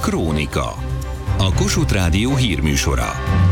Krónika. A Kossuth Rádió hírműsora.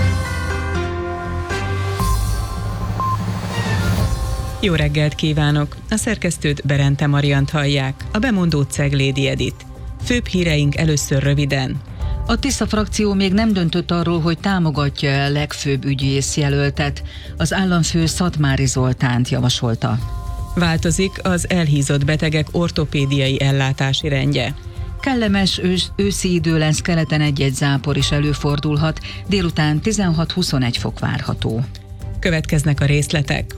Jó reggelt kívánok! A szerkesztőt Berente Mariant hallják, a bemondót Ceglédi Edit. Főbb híreink először röviden. A Tisza frakció még nem döntött arról, hogy támogatja a legfőbb ügyész jelöltet. Az államfő Szatmári Zoltánt javasolta. Változik az elhízott betegek ortopédiai ellátási rendje. Kellemes őszi idő lesz, keleten egy-egy zápor is előfordulhat, délután 16-21 fok várható. Következnek a részletek.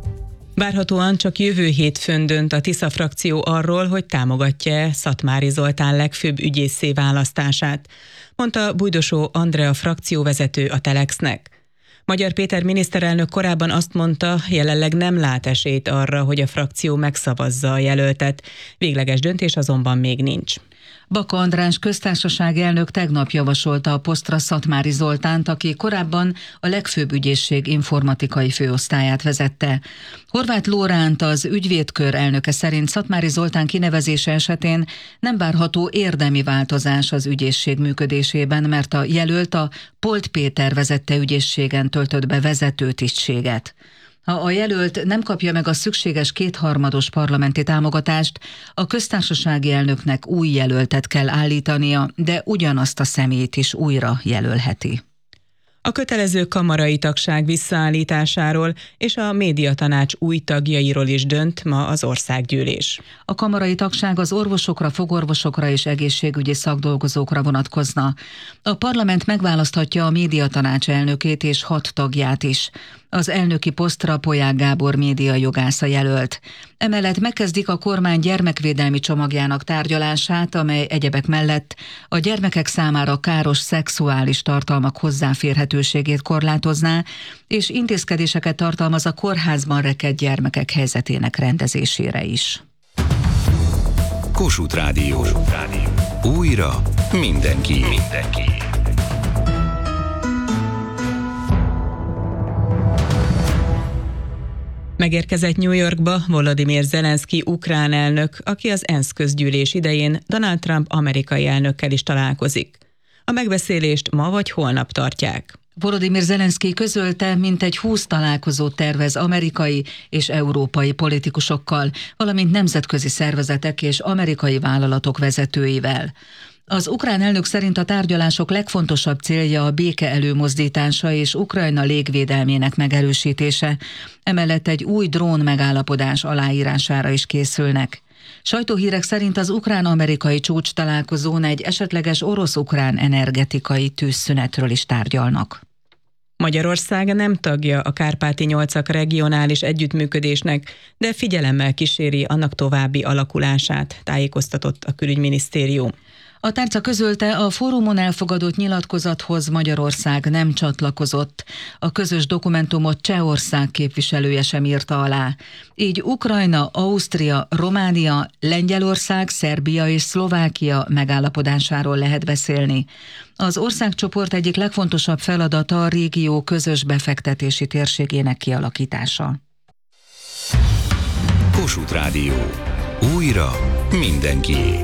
Várhatóan csak jövő hétfőn dönt a Tisza frakció arról, hogy támogatja Szatmári Zoltán legfőbb ügyésszé választását, mondta Bujdosó Andrea frakcióvezető a Telexnek. Magyar Péter miniszterelnök korábban azt mondta, jelenleg nem lát esélyt arra, hogy a frakció megszavazza a jelöltet. Végleges döntés azonban még nincs. Baka András köztársasági elnök tegnap javasolta a posztra Szatmári Zoltánt, aki korábban a legfőbb ügyészség informatikai főosztályát vezette. Horváth Lóránt, az ügyvédkör elnöke szerint Szatmári Zoltán kinevezése esetén nem várható érdemi változás az ügyészség működésében, mert a jelölt a Polt Péter vezette ügyészségen töltött be vezető tisztséget. Ha a jelölt nem kapja meg a szükséges kétharmados parlamenti támogatást, a köztársasági elnöknek új jelöltet kell állítania, de ugyanazt a személyt is újra jelölheti. A kötelező kamarai tagság visszaállításáról és a médiatanács új tagjairól is dönt ma az országgyűlés. A kamarai tagság az orvosokra, fogorvosokra és egészségügyi szakdolgozókra vonatkozna. A parlament megválaszthatja a médiatanács elnökét és 6 tagját is. Az elnöki posztra Polyák Gábor médiajogásza jelölt. Emellett megkezdik a kormány gyermekvédelmi csomagjának tárgyalását, amely egyebek mellett a gyermekek számára káros szexuális tartalmak hozzáférhetőségét korlátozná, és intézkedéseket tartalmaz a kórházban rekedt gyermekek helyzetének rendezésére is. Kossuth Rádió. Újra mindenki. Megérkezett New Yorkba Volodymyr Zelenszky ukrán elnök, aki az ENSZ közgyűlés idején Donald Trump amerikai elnökkel is találkozik. A megbeszélést ma vagy holnap tartják. Volodymyr Zelenszky közölte, mintegy 20 találkozót tervez amerikai és európai politikusokkal, valamint nemzetközi szervezetek és amerikai vállalatok vezetőivel. Az ukrán elnök szerint a tárgyalások legfontosabb célja a béke előmozdítása és Ukrajna légvédelmének megerősítése. Emellett egy új drón megállapodás aláírására is készülnek. Sajtóhírek szerint az ukrán-amerikai csúcs találkozón egy esetleges orosz-ukrán energetikai tűzszünetről is tárgyalnak. Magyarország nem tagja a Kárpáti-8 regionális együttműködésnek, de figyelemmel kíséri annak további alakulását, tájékoztatott a külügyminisztérium. A tárca közölte, a fórumon elfogadott nyilatkozathoz Magyarország nem csatlakozott. A közös dokumentumot Csehország képviselője sem írta alá. Így Ukrajna, Ausztria, Románia, Lengyelország, Szerbia és Szlovákia megállapodásáról lehet beszélni. Az országcsoport egyik legfontosabb feladata a régió közös befektetési térségének kialakítása. Kossuth Rádió. Újra mindenkié.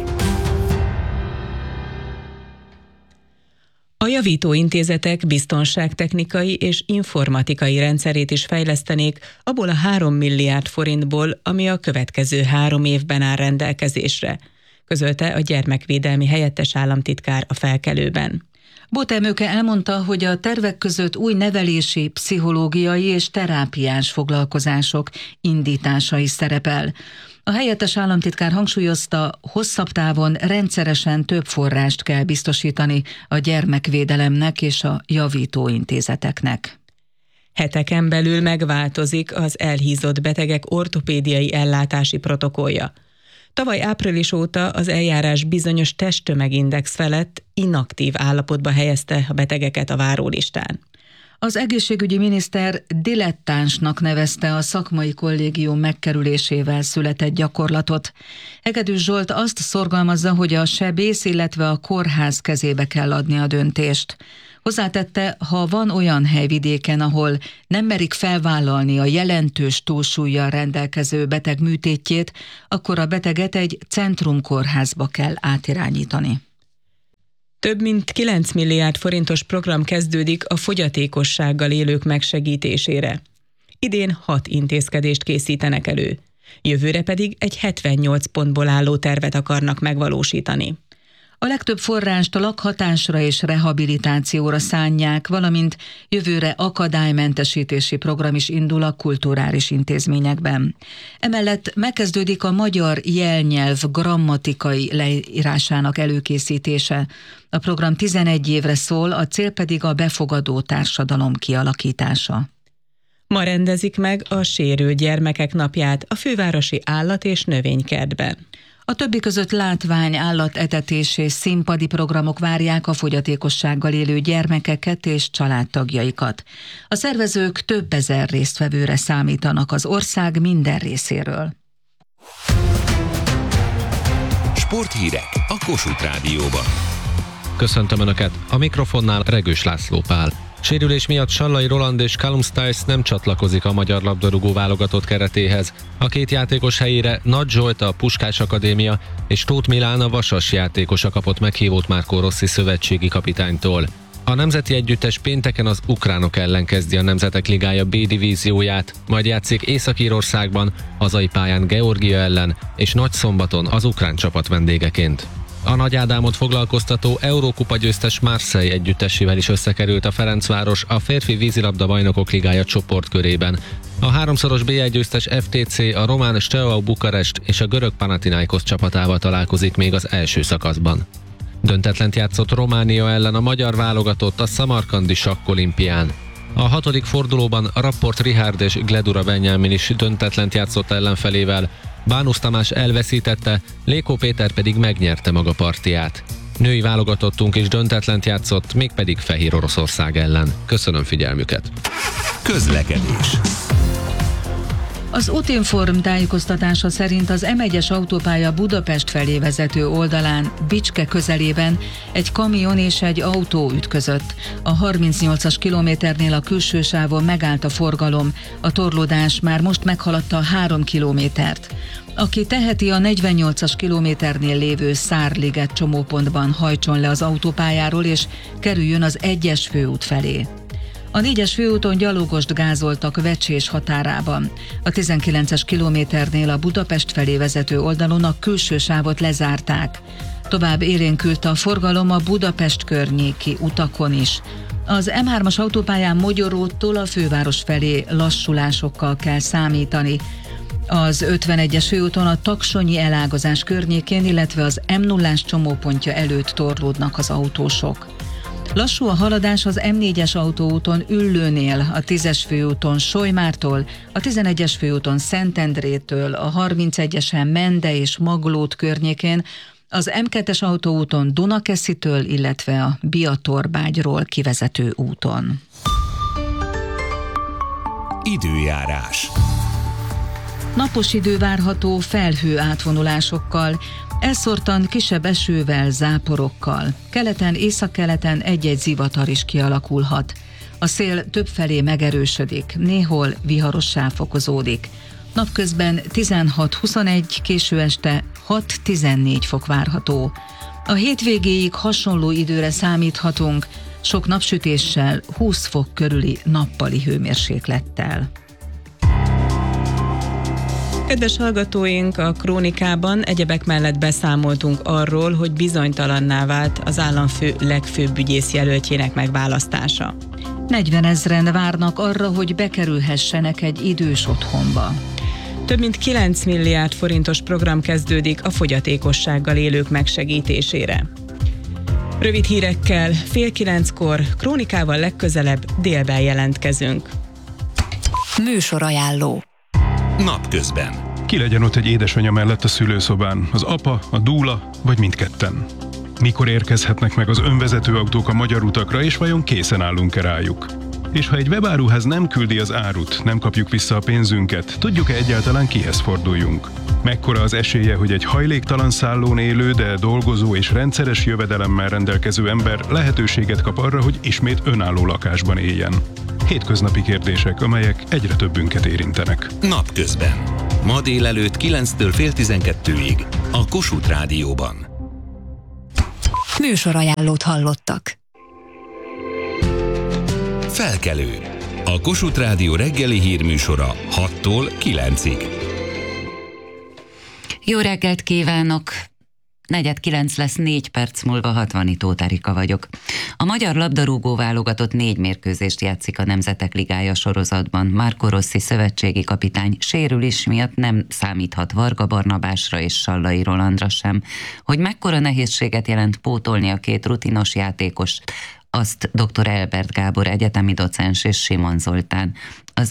A javítóintézetek biztonságtechnikai és informatikai rendszerét is fejlesztenék abból a 3 milliárd forintból, ami a következő 3 évben áll rendelkezésre, közölte a gyermekvédelmi helyettes államtitkár a Felkelőben. Botemőke elmondta, hogy a tervek között új nevelési, pszichológiai és terápiás foglalkozások indítása is szerepel. A helyettes államtitkár hangsúlyozta, hosszabb távon rendszeresen több forrást kell biztosítani a gyermekvédelemnek és a javítóintézeteknek. Heteken belül megváltozik az elhízott betegek ortopédiai ellátási protokollja. Tavaly április óta az eljárás bizonyos testtömegindex felett inaktív állapotba helyezte a betegeket a várólistán. Az egészségügyi miniszter dilettánsnak nevezte a szakmai kollégium megkerülésével született gyakorlatot. Hegedűs Zsolt azt szorgalmazza, hogy a sebész, illetve a kórház kezébe kell adni a döntést. Hozzátette, ha van olyan hely vidéken, ahol nem merik felvállalni a jelentős túlsúllyal rendelkező beteg műtétjét, akkor a beteget egy centrumkórházba kell átirányítani. Több mint 9 milliárd forintos program kezdődik a fogyatékossággal élők megsegítésére. Idén 6 intézkedést készítenek elő. Jövőre pedig egy 78 pontból álló tervet akarnak megvalósítani. A legtöbb forrást a lakhatásra és rehabilitációra szánják, valamint jövőre akadálymentesítési program is indul a kulturális intézményekben. Emellett megkezdődik a magyar jelnyelv grammatikai leírásának előkészítése. A program 11 évre szól, a cél pedig a befogadó társadalom kialakítása. Ma rendezik meg a sérült gyermekek napját a fővárosi állat- és növénykertben. A többi között látvány, állatetetés és színpadi programok várják a fogyatékossággal élő gyermekeket és családtagjaikat. A szervezők több ezer résztvevőre számítanak az ország minden részéről. Sporthírek a Kossuth Rádióban. Köszöntöm Önöket! A mikrofonnál Regős László Pál. Sérülés miatt Sallai Roland és Callum Stiles nem csatlakozik a magyar labdarúgó válogatott keretéhez. A két játékos helyére Nagy Zsolt a Puskás Akadémia és Tóth Milán a Vasas játékosa kapott meghívót Marco Rossi szövetségi kapitánytól. A nemzeti együttes pénteken az ukránok ellen kezdi a Nemzetek Ligája B divízióját, majd játszik Észak-Írországban, hazai pályán Georgia ellen, és Nagyszombaton az ukrán csapat vendégeként. A Nagy Ádámot foglalkoztató Eurókupa győztes Marseille együttesével is összekerült a Ferencváros a férfi vízilabda bajnokok ligája csoportkörében. A háromszoros BL győztes FTC a román Steaua Bukarest és a görög Panathinaikos csapatával találkozik még az első szakaszban. Döntetlent játszott Románia ellen a magyar válogatott a szamarkandi sakkolimpián. A 6. fordulóban Rapport Richard és Gledura Benjamin is döntetlent játszott ellenfelével, Bánusz Tamás elveszítette, Lékó Péter pedig megnyerte maga partiját. Női válogatottunk is döntetlent játszott, mégpedig Fehér Oroszország ellen. Köszönöm figyelmüket! Közlekedés. Az Útinform tájékoztatása szerint az M1-es autópálya Budapest felé vezető oldalán, Bicske közelében egy kamion és egy autó ütközött. A 38-as kilométernél a külső sávon megállt a forgalom, a torlódás már most meghaladta 3 kilométert. Aki teheti, a 48-as kilométernél lévő Szárliget csomópontban hajtson le az autópályáról és kerüljön az 1-es főút felé. A 4-es főúton gyalogost gázoltak Vecsés határában. A 19-es kilométernél a Budapest felé vezető oldalon a külső sávot lezárták. Tovább élénkült a forgalom a Budapest környéki utakon is. Az M3-as autópályán Mogyorótól a főváros felé lassulásokkal kell számítani. Az 51-es főúton a Taksonyi elágazás környékén, illetve az M0-ás csomópontja előtt torlódnak az autósok. Lassú a haladás az M4-es autóúton Üllőnél, a 10-es főúton Solymártól, a 11-es főúton Szentendrétől, a 31-esen Mende és Maglód környékén, az M2-es autóúton Dunakeszitől, illetve a Biatorbágyról kivezető úton. Időjárás. Napos idő várható felhő átvonulásokkal, elszórtan kisebb esővel, záporokkal. Keleten, északkeleten egy-egy zivatar is kialakulhat. A szél többfelé megerősödik, néhol viharossá fokozódik. Napközben 16-21, késő este 6-14 fok várható. A hétvégéig hasonló időre számíthatunk, sok napsütéssel, 20 fok körüli nappali hőmérséklettel. Kedves hallgatóink, a Krónikában egyebek mellett beszámoltunk arról, hogy bizonytalanná vált az államfő legfőbb ügyész jelöltjének megválasztása. 40 000 várnak arra, hogy bekerülhessenek egy idős otthonba. Több mint 9 milliárd forintos program kezdődik a fogyatékossággal élők megsegítésére. Rövid hírekkel 8:30-kor, Krónikával legközelebb délben jelentkezünk. Műsorajánló. Napközben. Ki legyen ott egy édesanyja mellett a szülőszobán? Az apa, a dúla, vagy mindketten? Mikor érkezhetnek meg az önvezető autók a magyar utakra, és vajon készen állunk-e rájuk? És ha egy webáruház nem küldi az árut, nem kapjuk vissza a pénzünket, tudjuk-e egyáltalán kihez forduljunk? Mekkora az esélye, hogy egy hajléktalan szállón élő, de dolgozó és rendszeres jövedelemmel rendelkező ember lehetőséget kap arra, hogy ismét önálló lakásban éljen? Hétköznapi kérdések, amelyek egyre többünket érintenek. Napközben. Ma délelőtt 9-től fél 12-ig. A Kossuth Rádióban. Műsorajánlót hallottak. Felkelő. A Kossuth Rádió reggeli hírműsora 6-tól 9-ig. Jó reggelt kívánok! 8:45 lesz, 4 perc múlva 60 Tóth Erika vagyok. A magyar labdarúgó válogatott 4 mérkőzést játszik a Nemzetek Ligája sorozatban. Marco Rossi szövetségi kapitány sérülés miatt nem számíthat Varga Barnabásra és Sallai Rolandra sem. Hogy mekkora nehézséget jelent pótolni a 2 rutinos játékost, azt dr. Elbert Gábor egyetemi docens és Simon Zoltán, az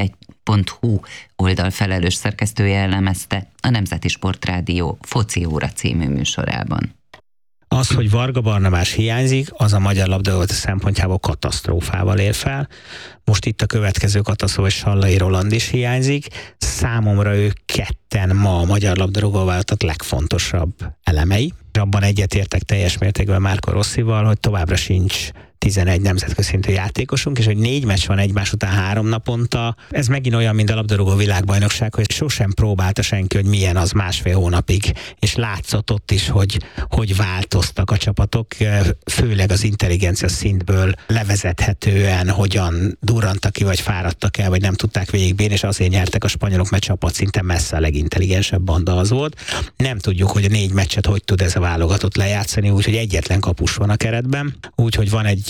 nb1.hu oldal felelős szerkesztője elemezte a Nemzeti Sportrádió Foci óra című műsorában. Az, hogy Varga Barnabás hiányzik, az a magyar labdarúgó szempontjából katasztrófával ér fel. Most itt a következő katasztrófa, hogy Sallai Roland is hiányzik. Számomra ők ketten ma a magyar labdarúgó válogatott legfontosabb elemei. Abban egyetértek teljes mértékben Marco Rossival, hogy továbbra sincs 11 nemzetközi szintű játékosunk, és hogy 4 meccs van egymás után 3 naponta. Ez megint olyan, mint a labdarúgó világbajnokság, hogy sosem próbálta senki, hogy milyen az 1,5 hónapig, és látszott ott is, hogy változtak a csapatok, főleg az intelligencia szintből levezethetően, hogyan durrantak ki, vagy fáradtak el, vagy nem tudták végigbírni, és azért nyertek a spanyolok, mert csapatszinten messze a legintelligensebb banda az volt. Nem tudjuk, hogy a 4 meccset hogy tud ez a válogatott lejátszani, úgyhogy egyetlen kapus van a keretben, úgyhogy van egy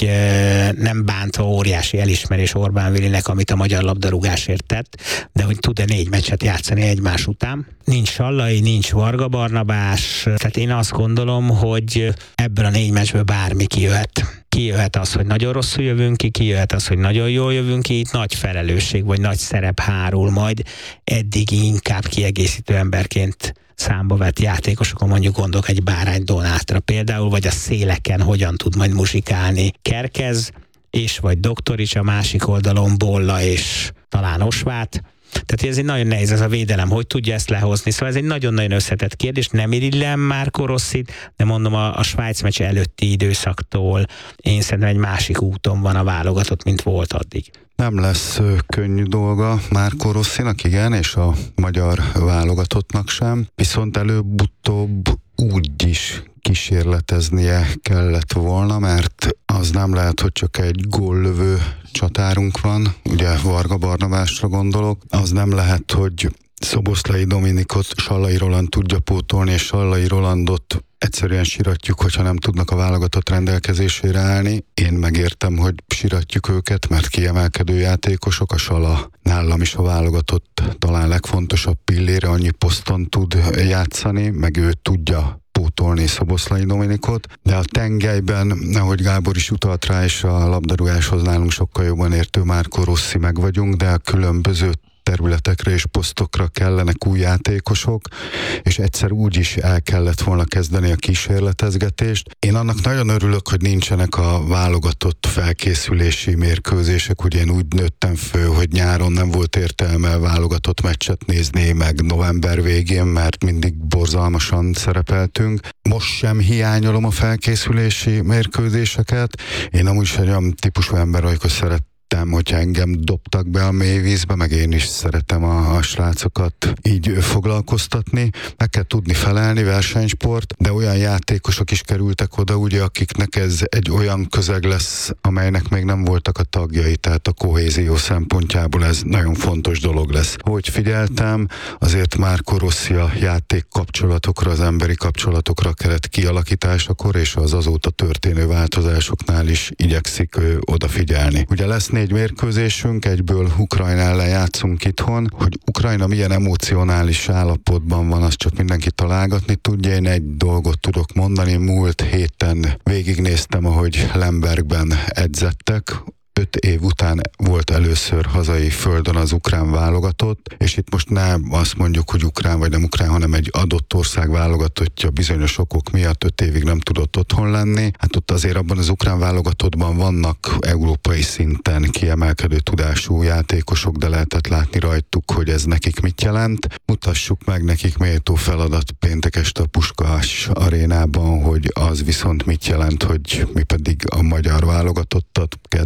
nem bántva óriási elismerés Orbán Vilinek, amit a magyar labdarúgásért tett, de hogy tud-e 4 meccset játszani egymás után. Nincs Sallai, nincs Varga Barnabás, tehát én azt gondolom, hogy ebből a 4 meccsből bármi kijöhet. Kijöhet az, hogy nagyon rosszul jövünk ki, kijöhet az, hogy nagyon jól jövünk ki, itt nagy felelősség vagy nagy szerep hárul majd eddig inkább kiegészítő emberként számba vett játékosokon, mondjuk gondolok egy Bárány Donátra például, vagy a széleken hogyan tud majd muzsikálni Kerkez, és vagy Doktorics, a másik oldalon Bolla és talán Osvát. Tehát ez egy nagyon nehéz, ez a védelem, hogy tudja ezt lehozni. Szóval ez egy nagyon-nagyon összetett kérdés, nem irigylem Marco Rossit, de mondom a Svájc meccs előtti időszaktól én szerintem egy másik úton van a válogatott, mint volt addig. Nem lesz könnyű dolga Marco Rossinak, igen, és a magyar válogatottnak sem, viszont előbb-utóbb úgy is kísérleteznie kellett volna, mert az nem lehet, hogy csak egy góllövő csatárunk van, ugye Varga Barnabásra gondolok, az nem lehet, hogy Szoboszlai Dominikot Sallai Roland tudja pótolni, és Sallai Rolandot egyszerűen siratjuk, hogyha nem tudnak a válogatott rendelkezésére állni. Én megértem, hogy siratjuk őket, mert kiemelkedő játékosok, a Sala nálam is a válogatott talán legfontosabb pillére, annyi poszton tud játszani, meg ő tudja pótolni Szoboszlai Dominikot, de a tengelyben, ahogy Gábor is utalt rá, és a labdarúgáshoz nálunk sokkal jobban értő Marco Rossi meg vagyunk, de a különböző területekre és posztokra kellenek új játékosok, és egyszer úgy is el kellett volna kezdeni a kísérletezgetést. Én annak nagyon örülök, hogy nincsenek a válogatott felkészülési mérkőzések, ugye én úgy nőttem föl, hogy nyáron nem volt értelme válogatott meccset nézni, meg november végén, mert mindig borzalmasan szerepeltünk. Most sem hiányolom a felkészülési mérkőzéseket. Én amúgy is egy olyan típusú ember vagyok, hogy hogyha engem dobtak be a mélyvízbe, meg én is szeretem a srácokat így foglalkoztatni. Meg kell tudni felelni, versenysport, de olyan játékosok is kerültek oda, ugye, akiknek ez egy olyan közeg lesz, amelynek még nem voltak a tagjai, tehát a kohézió szempontjából ez nagyon fontos dolog lesz. Hogy figyeltem, azért Marco Rossi a játék kapcsolatokra, az emberi kapcsolatokra, a keret kialakításakor és az azóta történő változásoknál is igyekszik odafigyelni. Ugye lesz 4 mérkőzésünk, egyből Ukrajna ellen játszunk itthon. Hogy Ukrajna milyen emocionális állapotban van, azt csak mindenki találgatni tudja. Én egy dolgot tudok mondani, múlt héten végignéztem, ahogy Lembergben edzettek. 5 év után volt először hazai földön az ukrán válogatott, és itt most nem azt mondjuk, hogy ukrán vagy nem ukrán, hanem egy adott ország válogatottja bizonyos okok miatt 5 évig nem tudott otthon lenni. Hát ott azért abban az ukrán válogatottban vannak európai szinten kiemelkedő tudású játékosok, de lehetett látni rajtuk, hogy ez nekik mit jelent. Mutassuk meg nekik méltó feladat péntek este a Puskás arénában, hogy az viszont mit jelent, hogy mi pedig a magyar válogatottat kedveljük és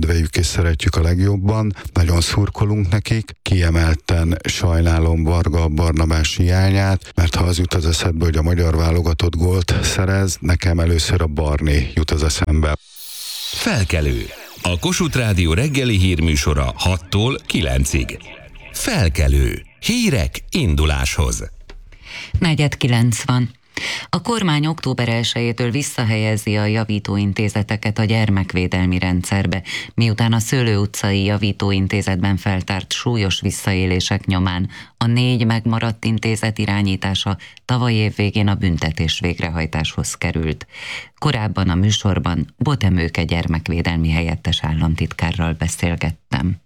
és szeretjük a legjobban, nagyon szurkolunk nekik, kiemelten sajnálom Varga Barnabás hiányát, mert ha az jut az eszedbe, hogy a magyar válogatott gólt szerez, nekem először a Barni jut az eszembe. Felkelő. A Kossuth Rádió reggeli hírműsora 6-tól 9-ig. Felkelő. Hírek induláshoz. 8:40 van. A kormány október 1-től visszahelyezi a javítóintézeteket a gyermekvédelmi rendszerbe, miután a Szőlő utcai javítóintézetben feltárt súlyos visszaélések nyomán a 4 megmaradt intézet irányítása tavaly év végén a büntetés végrehajtáshoz került. Korábban a műsorban Botemőke gyermekvédelmi helyettes államtitkárral beszélgettem.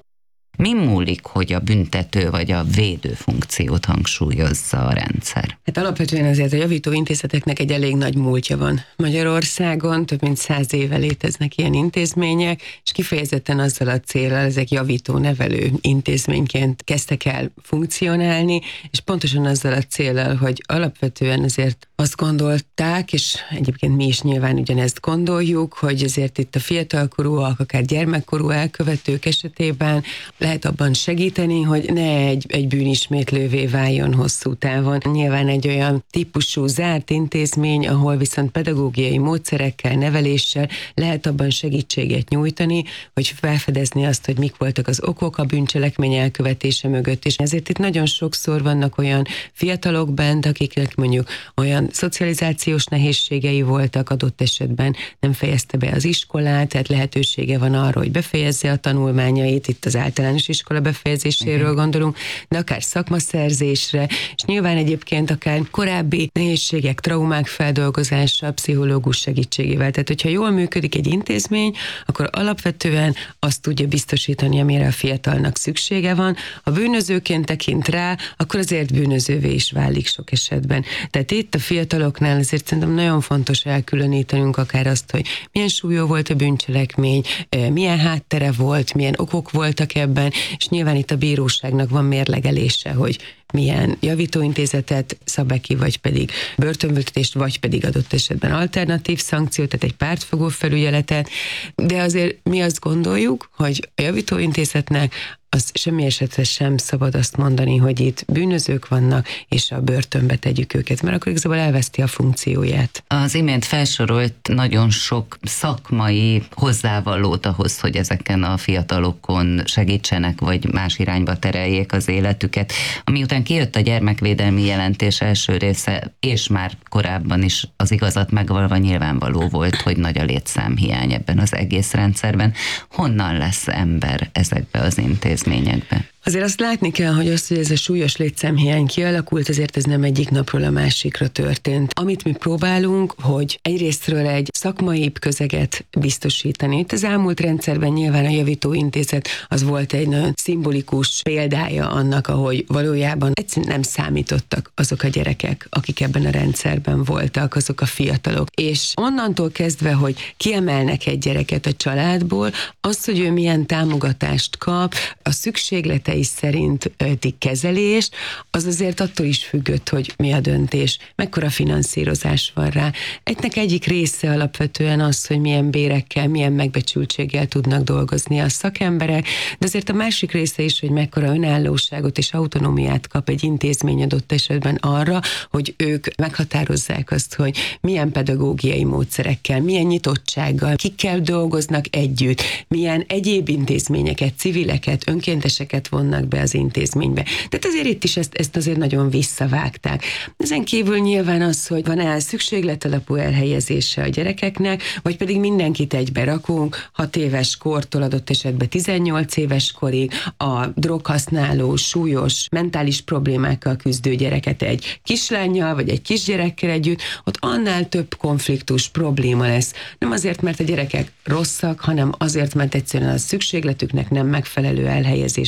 Mi múlik, hogy a büntető vagy a védő funkciót hangsúlyozza a rendszer? Hát alapvetően azért a javító intézeteknek egy elég nagy múltja van Magyarországon, több mint 100 éve léteznek ilyen intézmények, és kifejezetten azzal a céllal, ezek javító-nevelő intézményként kezdtek el funkcionálni, és pontosan azzal a céllal, hogy alapvetően azért azt gondolták, és egyébként mi is nyilván ugyanezt gondoljuk, hogy azért itt a fiatalkorúak, akár gyermekkorú elkövetők esetében lehet abban segíteni, hogy ne egy bűnismétlővé váljon hosszú távon. Nyilván egy olyan típusú zárt intézmény, ahol viszont pedagógiai módszerekkel, neveléssel lehet abban segítséget nyújtani, hogy felfedezni azt, hogy mik voltak az okok a bűncselekmény elkövetése mögött, és ezért itt nagyon sokszor vannak olyan fiatalok bent, akiknek mondjuk olyan szocializációs nehézségei voltak, adott esetben nem fejezte be az iskolát, tehát lehetősége van arra, hogy befejezze a tanulmányait, itt az általános iskola befejezéséről gondolunk, de akár szakmaszerzésre, és nyilván egyébként akár korábbi nehézségek, traumák feldolgozása, pszichológus segítségével. Tehát, hogyha jól működik egy intézmény, akkor alapvetően azt tudja biztosítani, amire a fiatalnak szüksége van. Ha bűnözőként tekint rá, akkor azért bűnözővé is válik sok esetben. Tehát itt a fiataloknál azért szerintem nagyon fontos elkülönítenünk akár azt, hogy milyen súlyú volt a bűncselekmény, milyen háttere volt, milyen okok voltak ebben, és nyilván itt a bíróságnak van mérlegelése, hogy milyen javítóintézetet szab ki, vagy pedig börtönbüntetést, vagy pedig adott esetben alternatív szankciót, tehát egy pártfogó felügyeletet, de azért mi azt gondoljuk, hogy a javítóintézetnek az semmi esetre sem szabad azt mondani, hogy itt bűnözők vannak, és a börtönbe tegyük őket, mert akkor igazából elveszti a funkcióját. Az imént felsorolt nagyon sok szakmai hozzávalót ahhoz, hogy ezeken a fiatalokon segítsenek, vagy más irányba tereljék az életüket. Miután kijött a gyermekvédelmi jelentés első része, és már korábban is az igazat megvalva nyilvánvaló volt, hogy nagy a létszámhiány ebben az egész rendszerben. Honnan lesz ember ezekbe az intézményekbe? Azért azt látni kell, hogy ez a súlyos létszámhiány kialakult, azért ez nem egyik napról a másikra történt. Amit mi próbálunk, hogy egyrésztről egy szakmaibb közeget biztosítani. Itt az elmúlt rendszerben nyilván a javítóintézet az volt egy nagyon szimbolikus példája annak, ahogy valójában egyszerűen nem számítottak azok a gyerekek, akik ebben a rendszerben voltak, azok a fiatalok. És onnantól kezdve, hogy kiemelnek egy gyereket a családból, az, hogy ő milyen támogatást kap, a szükségletei szerinti kezelés, az azért attól is függött, hogy mi a döntés, mekkora finanszírozás van rá. Egyik része alapvetően az, hogy milyen bérekkel, milyen megbecsültséggel tudnak dolgozni a szakemberek, de azért a másik része is, hogy mekkora önállóságot és autonómiát kap egy intézmény adott esetben arra, hogy ők meghatározzák azt, hogy milyen pedagógiai módszerekkel, milyen nyitottsággal, kikkel dolgoznak együtt, milyen egyéb intézményeket, civileket, önkénteseket vonnak be az intézménybe. Tehát azért itt is ezt azért nagyon visszavágták. Ezen kívül nyilván az, hogy van-e szükségletalapú elhelyezése a gyerekeknek, vagy pedig mindenkit egybe rakunk, 6 éves kortól adott esetben 18 éves korig, a droghasználó, súlyos, mentális problémákkal küzdő gyereket egy kislánnyal, vagy egy kisgyerekkel együtt, ott annál több konfliktus, probléma lesz. Nem azért, mert a gyerekek rosszak, hanem azért, mert egyszerűen a szükségletüknek nem megfelelő elhelyezést tudunk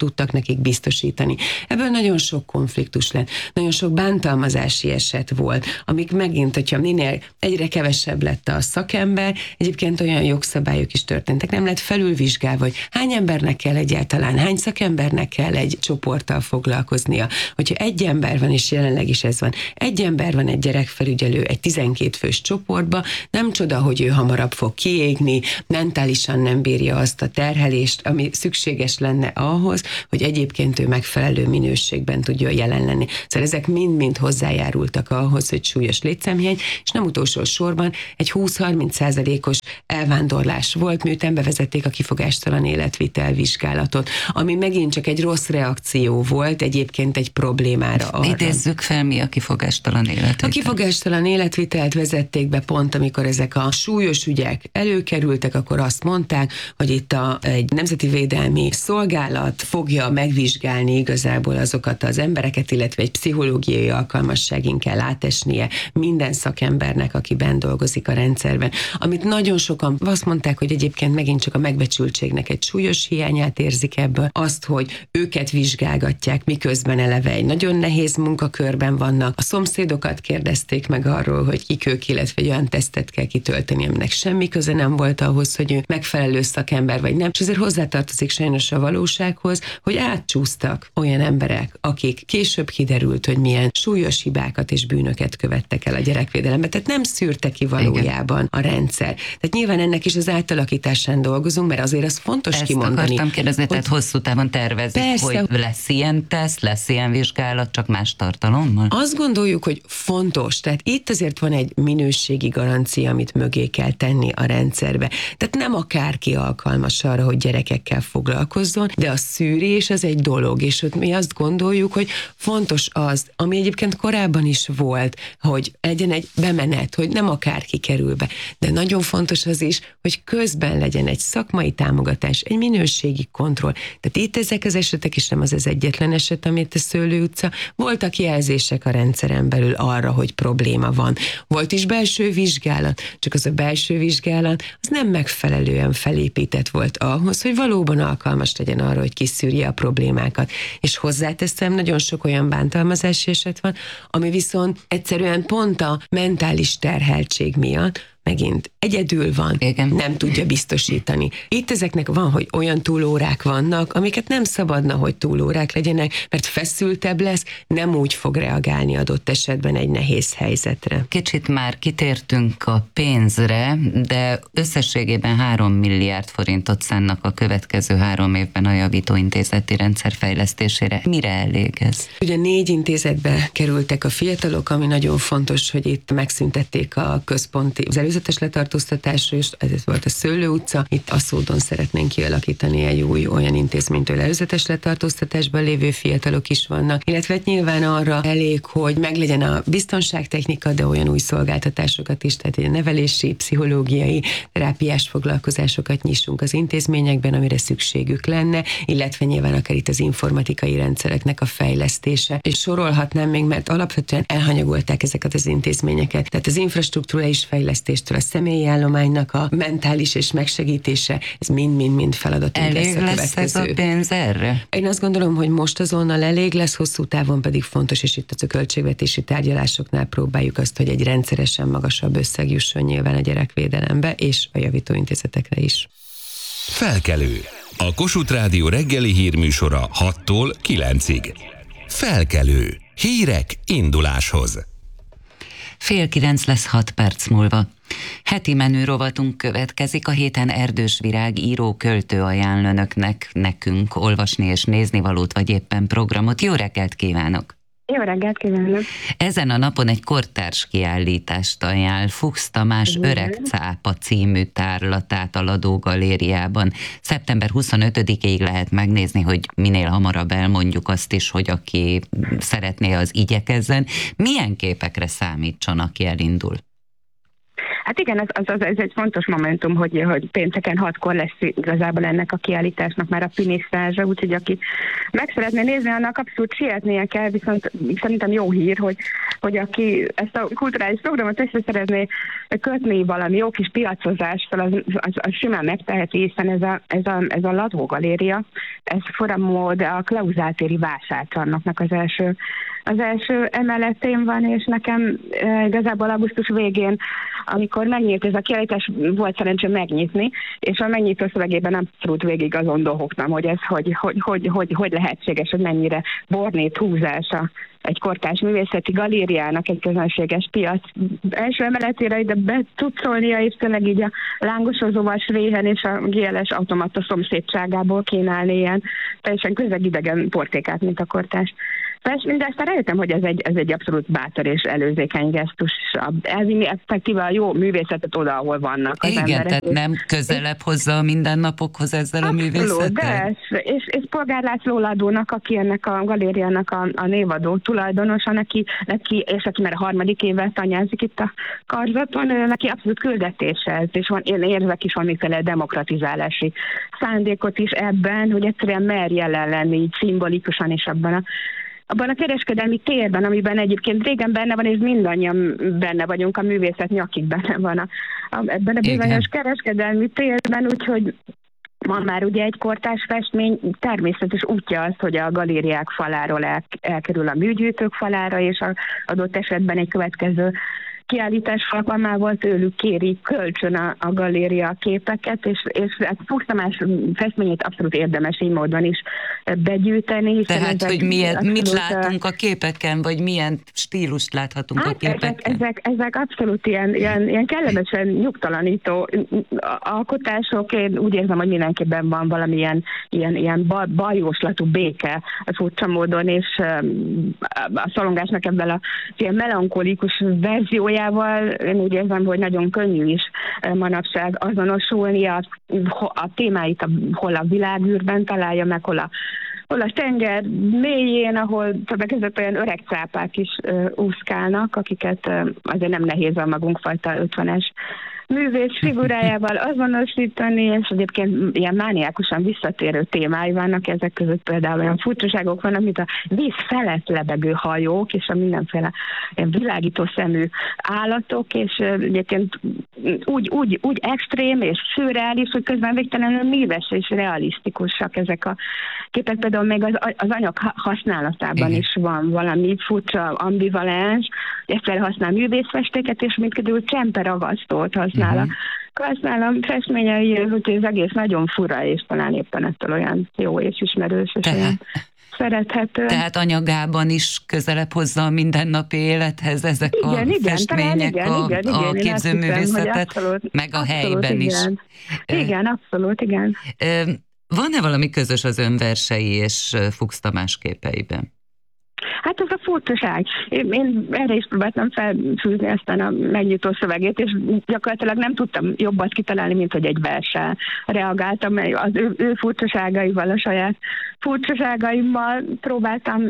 tudtak nekik biztosítani. Ebből nagyon sok konfliktus lett, nagyon sok bántalmazási eset volt, amik megint, hogyha minél egyre kevesebb lett a szakember, egyébként olyan jogszabályok is történtek, nem lett felülvizsgálva, hogy hány embernek kell egyáltalán, hány szakembernek kell egy csoporttal foglalkoznia. Hogyha egy ember van, és jelenleg is ez van, egy ember van egy gyerekfelügyelő egy 12 fős csoportba, nem csoda, hogy ő hamarabb fog kiégni, mentálisan nem bírja azt a terhelést, ami szükséges lenne ahhoz, hogy egyébként ő megfelelő minőségben tudjon jelen lenni. Szóval ezek mind-mind hozzájárultak ahhoz, hogy súlyos létszámhiány, és nem utolsó sorban egy 20-30%-os elvándorlás volt, miután bevezették a kifogástalan életvitel vizsgálatot, ami megint csak egy rossz reakció volt egyébként egy problémára arra. Idézzük fel, mi a kifogástalan életvitel. A kifogástalan életvitelt vezették be pont, amikor ezek a súlyos ügyek előkerültek, akkor azt mondták, hogy itt egy nemzeti védelmi szolgálat fogja megvizsgálni igazából azokat az embereket, illetve egy pszichológiai alkalmasságin kell átesnie minden szakembernek, aki bent dolgozik a rendszerben. Amit nagyon sokan azt mondták, hogy egyébként megint csak a megbecsültségnek egy súlyos hiányát érzik ebből, azt, hogy őket vizsgálgatják, miközben eleve egy nagyon nehéz munkakörben vannak. A szomszédokat kérdezték meg arról, hogy kik ők, illetve egy olyan tesztet kell kitölteni, aminek semmi köze nem volt ahhoz, hogy ő megfelelő szakember vagy nem. És azért hozzátartozik sajnos a valósághoz, hogy átcsúsztak olyan emberek, akik később kiderült, hogy milyen súlyos hibákat és bűnöket követtek el a gyerekvédelemben. Tehát nem szűrte ki valójában a rendszer. Tehát nyilván ennek is az átalakításán dolgozunk, mert azért az fontos ezt kimondani. Ezt akartam kérdezni, tehát hosszú távon tervezik, persze, hogy lesz ilyen teszt, lesz ilyen vizsgálat, csak más tartalommal? Azt gondoljuk, hogy fontos. Tehát itt azért van egy minőségi garancia, amit mögé kell tenni a rendszerbe. Tehát nem akárki alkalmas arra, hogy gyerekekkel foglalkozzon, de a szűrés az egy dolog, és ott mi azt gondoljuk, hogy fontos az, ami egyébként korábban is volt, hogy legyen egy bemenet, hogy nem akárki kerül be, de nagyon fontos az is, hogy közben legyen egy szakmai támogatás, egy minőségi kontroll. Tehát itt ezek az esetek is nem az egyetlen eset, amit a Szőlő utca. Voltak jelzések a rendszeren belül arra, hogy probléma van. Volt is belső vizsgálat, csak az a belső vizsgálat az nem megfelelően felépített volt ahhoz, hogy valóban alkalmas legyen arra, hogy kiszűrje a problémákat. És hozzáteszem, nagyon sok olyan bántalmazási eset van, ami viszont egyszerűen pont a mentális terheltség miatt megint egyedül van, igen, nem tudja biztosítani. Itt ezeknek van, hogy olyan túlórák vannak, amiket nem szabadna, hogy túlórák legyenek, mert feszültebb lesz, nem úgy fog reagálni adott esetben egy nehéz helyzetre. Kicsit már kitértünk a pénzre, de összességében 3 milliárd forintot szánnak a következő 3 évben a javítóintézeti rendszer fejlesztésére. Mire elég ez? Ugye 4 intézetbe kerültek a fiatalok, ami nagyon fontos, hogy itt megszüntették a központi előzetes letartóztatásra, és ez volt a Szőlő utca. Itt Aszódon szeretnénk kialakítani egy új olyan intézményt, ahol előzetes letartóztatásban lévő fiatalok is vannak, illetve nyilván arra elég, hogy meglegyen a biztonságtechnika, de olyan új szolgáltatásokat is, tehát egy nevelési, pszichológiai, terápiás foglalkozásokat nyissunk az intézményekben, amire szükségük lenne, illetve nyilván akár itt az informatikai rendszereknek a fejlesztése. És sorolhatnám még, mert alapvetően elhanyagolták ezeket az intézményeket. Tehát az infrastruktúra is fejlesztéstől a személyi állománynak a mentális és megsegítése, ez mind feladatunk lesz a következő. Ez a pénz erre? Én azt gondolom, hogy most azonnal elég lesz, hosszú távon pedig fontos, és itt a költségvetési tárgyalásoknál próbáljuk azt, hogy egy rendszeresen magasabb összeg jusson nyilván a gyerekvédelembe és a javítóintézetekre is. Felkelő. A Kossuth Rádió reggeli hírműsora 6-tól 9-ig. Felkelő. Hírek induláshoz. 8:30 lesz 6 perc múlva. Heti menü rovatunk következik, a héten Erdős Virág író költő ajánl önöknek, nekünk olvasni és nézni valót, vagy éppen programot. Jó reggelt kívánok! Jó reggelt kívánok! Ezen a napon egy kortárs kiállítást ajánl Fuchs Tamás Öreg cápa című tárlatát a Ladó Galériában. Szeptember 25-ig lehet megnézni, hogy minél hamarabb elmondjuk azt is, hogy aki szeretné, az igyekezzen. Milyen képekre számítson, aki elindul? Hát igen, ez egy fontos momentum, hogy pénteken 6-kor lesz igazából ennek a kiállításnak már a finisztázsa, úgyhogy aki meg szeretné nézni, annak abszolút sietnie kell, viszont szerintem jó hír, hogy aki ezt a kulturális programot össze szeretné kötni valami jó kis piacozással, az simán megteheti, hiszen ez a Ladó Galéria, ez Foramód a Klauzátéri vásárcsarnoknak az első emeletén van, és nekem igazából augusztus végén, amikor megnyílt ez a kiállítás, volt szerencsém megnyitni, és a megnyitó szövegében abszolút végig azon dolgoztam, hogy ez hogy lehetséges, hogy mennyire bornét húzása egy kortárs művészeti galériának egy közönséges piac első emeletére ide betucolnia, és tényleg így a lángosozó vasréhen és a GLS automata szomszédságából kínálni ilyen teljesen közegidegen portékát, mint a kortárs festmény, de aztán rájöttem, hogy ez egy abszolút bátor és előzékeny gesztus. Elvinni effektíve a jó művészetet oda, ahol vannak az emberek. Tehát nem közelebb hozza a mindennapokhoz ezzel a művészettel? És Polgár László Ladónak, aki ennek a galériának a névadó tulajdonosa, neki és aki már a 3. éve tanyázik itt a karzaton, neki abszolút küldetése ez, és én érzek is valamiféle demokratizálási szándékot is ebben, hogy egyszerűen mer jelen lenni így szimbolikusan is abban a kereskedelmi térben, amiben egyébként régen benne van, és mindannyian benne vagyunk, a művészet nyakig benne van ebben a bizonyos kereskedelmi térben, úgyhogy van már ugye egy kortárs festmény, természetes útja az, hogy a galériák faláról elkerül a műgyűjtők falára, és adott esetben egy következő kiállítás alkalmával tőlük kéri kölcsön a galéria a képeket, és Fuchs Tamás festményét abszolút érdemes így módon is begyűjteni. Tehát, hogy mit látunk a képeken, vagy milyen stílust láthatunk a képeken? Ezek abszolút ilyen kellemesen nyugtalanító alkotások. Én úgy érzem, hogy mindenképpen van valamilyen ilyen bajóslatú béke furcsa módon, és a szalongásnak ebben a ilyen melankolikus verziójával én úgy érzem, hogy nagyon könnyű is manapság azonosulni a témáit, hol a világűrben találja meg, hol a tenger mélyén, ahol többek között olyan öreg cápák is úszkálnak, akiket azért nem nehéz a magunkfajta 50-es művész figurájával azonosítani, és egyébként ilyen mániákusan visszatérő témái vannak, ezek között például olyan furcsaságok vannak, mint a víz felett lebegő hajók, és a mindenféle világító szemű állatok, és egyébként úgy extrém és szürreális, hogy közben végtelenül műves és realisztikusak ezek a képek. Például még az anyag használatában is van valami furcsa ambivalens, egyszerűen használ művészfestéket, és mint például csemperagasztót használ a festményeihez, úgyhogy ez egész nagyon fura, és talán éppen ettől olyan jó és ismerős, és olyan szerethető. Tehát anyagában is közelebb hozza a mindennapi élethez ezek a festmények, a képzőművészetet, meg a helyben is. Igen, abszolút, igen. Van-e valami közös az ön versei és Fuchs Tamás képeiben? Hát ez a furcsaság. Én erre is próbáltam felfűzni aztán a megnyitó szövegét, és gyakorlatilag nem tudtam jobbat kitalálni, mint hogy egy verssel reagáltam, az ő furcsaságaival, a saját furcsaságaimmal próbáltam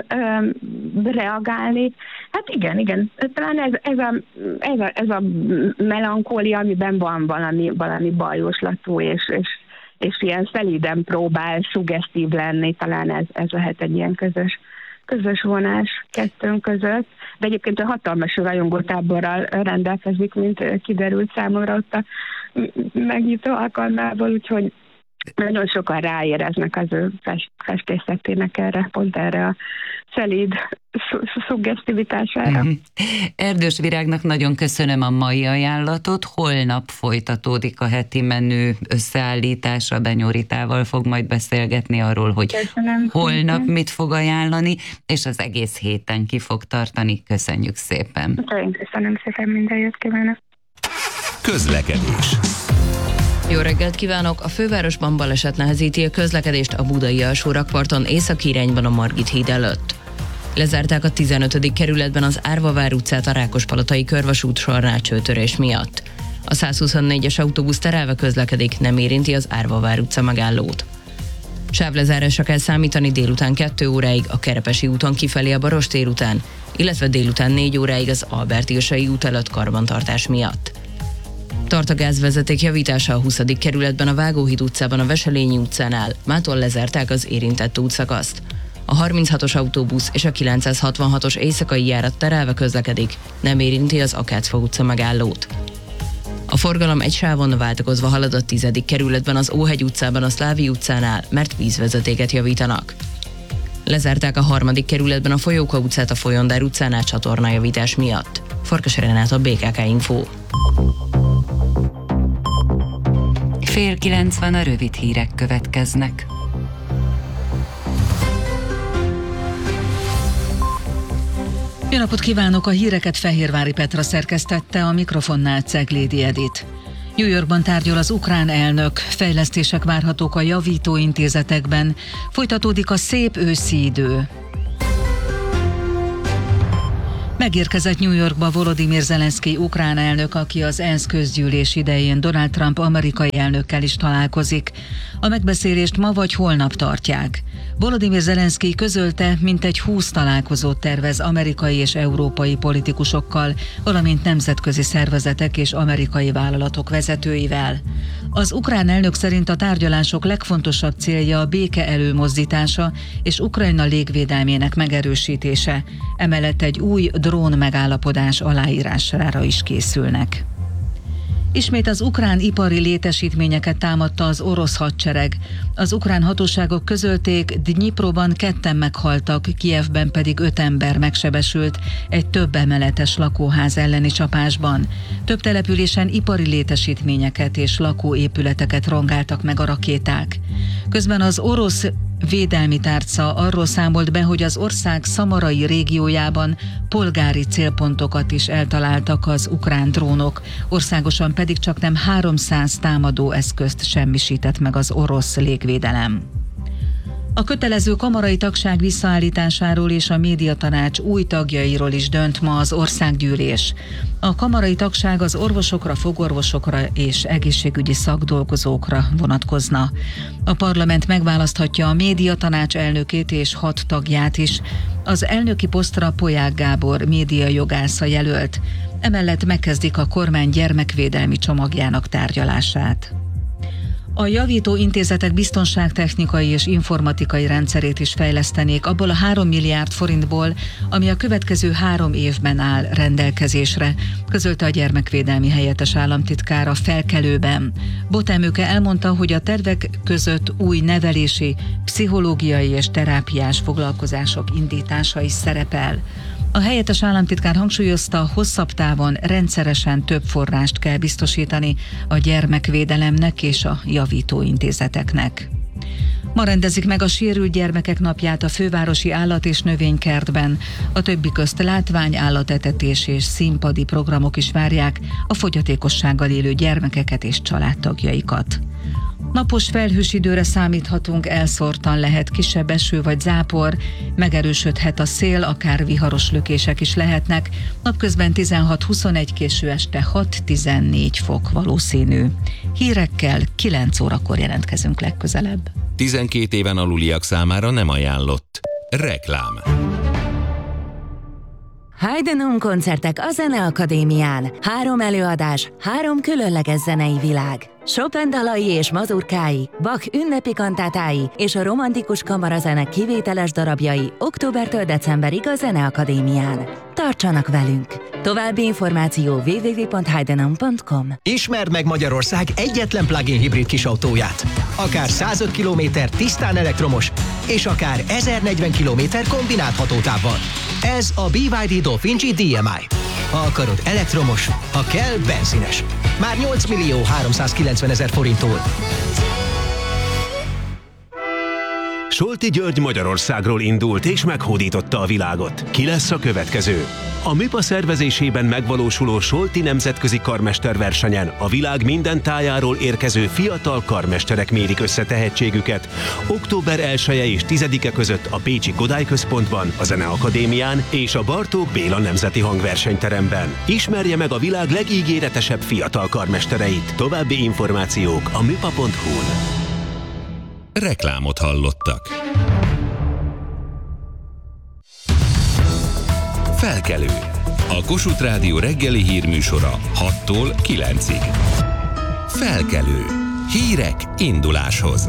reagálni. Hát igen. Talán ez a melankólia, amiben van valami bajóslatú, és ilyen szelíden próbál szuggesztív lenni, talán ez lehet egy ilyen közös vonás kettőnk között, de egyébként a hatalmas rajongótáborral rendelkezik, mint kiderült számomra ott a megnyitó alkalmából, úgyhogy nagyon sokan ráéreznek az ő festészetének pont erre a szelíd szuggesztivitására. Erdős Virágnak nagyon köszönöm a mai ajánlatot. Holnap folytatódik a heti menü összeállítása. Benyó Ritával fog majd beszélgetni arról, hogy holnap mit fog ajánlani, és az egész héten ki fog tartani. Köszönjük szépen. Köszönöm szépen, minden jót kívánok. Közlekedés. Jó reggelt kívánok! A fővárosban baleset nehezíti a közlekedést a budai alsórakparton északi irányban a Margit híd előtt. Lezárták a 15. kerületben az Árvavár utcát a Rákospalotai körvasút sorrácsőtörés miatt. A 124-es autóbusz terelve közlekedik, nem érinti az Árvavár utca megállót. Sávlezárásra kell számítani délután 2 óráig a Kerepesi úton kifelé a Barostér után, illetve délután 4 óráig az Albert Irsai út előtt karbantartás miatt. Tart a gázvezeték javítása a 20. kerületben, a Vágóhíd utcában, a Veselényi utcánál. Mától lezárták az érintett útszakaszt. A 36-os autóbusz és a 966-os éjszakai járat terelve közlekedik, nem érinti az Akácfa utca megállót. A forgalom egy sávon váltakozva halad a 10. kerületben, az Óhegy utcában, a Szlávi utcánál, mert vízvezetéket javítanak. Lezárták a 3. kerületben a Folyóka utcát, a Folyondár utcánál csatornajavítás miatt. Farkas Renát, a BKK Info. 8:90 a rövid hírek következnek. Jó napot kívánok! A híreket Fehérvári Petra szerkesztette, a mikrofonnál Ceglédi Edit. New Yorkban tárgyal az ukrán elnök, fejlesztések várhatók a javító intézetekben, folytatódik a szép őszi idő. Megérkezett New Yorkba Volodymyr Zelenszkij ukrán elnök, aki az ENSZ közgyűlés idején Donald Trump amerikai elnökkel is találkozik. A megbeszélést ma vagy holnap tartják. Volodymyr Zelenszkij közölte, mintegy 20 találkozót tervez amerikai és európai politikusokkal, valamint nemzetközi szervezetek és amerikai vállalatok vezetőivel. Az ukrán elnök szerint a tárgyalások legfontosabb célja a béke előmozdítása és Ukrajna légvédelmének megerősítése. Emellett egy új drón megállapodás aláírására is készülnek. Ismét az ukrán ipari létesítményeket támadta az orosz hadsereg. Az ukrán hatóságok közölték, Dnyiproban 2 meghaltak, Kijevben pedig 5 ember megsebesült egy több emeletes lakóház elleni csapásban. Több településen ipari létesítményeket és lakóépületeket rongáltak meg a rakéták. Közben az orosz védelmi tárca arról számolt be, hogy az ország szamarai régiójában polgári célpontokat is eltaláltak az ukrán drónok, országosan pedig csaknem 300 támadó eszközt semmisített meg az orosz légvédelem. A kötelező kamarai tagság visszaállításáról és a médiatanács új tagjairól is dönt ma az országgyűlés. A kamarai tagság az orvosokra, fogorvosokra és egészségügyi szakdolgozókra vonatkozna. A parlament megválaszthatja a médiatanács elnökét és 6 tagját is. Az elnöki posztra Polyák Gábor médiajogásza jelölt. Emellett megkezdik a kormány gyermekvédelmi csomagjának tárgyalását. A javító intézetek biztonságtechnikai és informatikai rendszerét is fejlesztenék abból a 3 milliárd forintból, ami a következő 3 évben áll rendelkezésre, közölte a gyermekvédelmi helyettes államtitkár a Felkelőben. Botemőke elmondta, hogy a tervek között új nevelési, pszichológiai és terápiás foglalkozások indítása is szerepel. A helyettes államtitkár hangsúlyozta, hosszabb távon rendszeresen több forrást kell biztosítani a gyermekvédelemnek és a javítóintézeteknek. Ma rendezik meg a sérült gyermekek napját a fővárosi állat- és növénykertben. A többi közt látvány, állatetetés és színpadi programok is várják a fogyatékossággal élő gyermekeket és családtagjaikat. Napos felhős időre számíthatunk, elszórtan lehet kisebb eső vagy zápor, megerősödhet a szél, akár viharos lökések is lehetnek, napközben 16-21, késő este 6-14 fok valószínű. Hírekkel 9 órakor jelentkezünk legközelebb. 12 éven aluliak számára nem ajánlott. Reklám. Haydn koncertek a Zeneakadémián. 3 előadás, 3 különleges zenei világ. Chopin dalai és mazurkái, Bach ünnepi kantátái és a romantikus kamarazene kivételes darabjai októbertől decemberig a Zeneakadémián. Tartsanak velünk! További információ www.haydenon.com. Ismerd meg Magyarország egyetlen plug-in hibrid kisautóját. Akár 105 km tisztán elektromos, és akár 1040 km kombinált hatótávval. Ez a BYD Dolphin G DMI. Ha akarod elektromos, ha kell benzines. Már 8.390.000 forinttól. Solti György Magyarországról indult és meghódította a világot. Ki lesz a következő? A MIPA szervezésében megvalósuló Solti nemzetközi karmesterversenyen a világ minden tájáról érkező fiatal karmesterek mérik össze tehetségüket. Október 1-e és 10-e között a Pécsi Kodály Központban, a Zeneakadémián és a Bartók Béla Nemzeti Hangversenyteremben. Ismerje meg a világ legígéretesebb fiatal karmestereit. További információk a mipa.hu-n. Reklámot hallottak. Felkelő. A Kossuth Rádió reggeli hírműsora 6-tól 9-ig. Felkelő. Hírek induláshoz.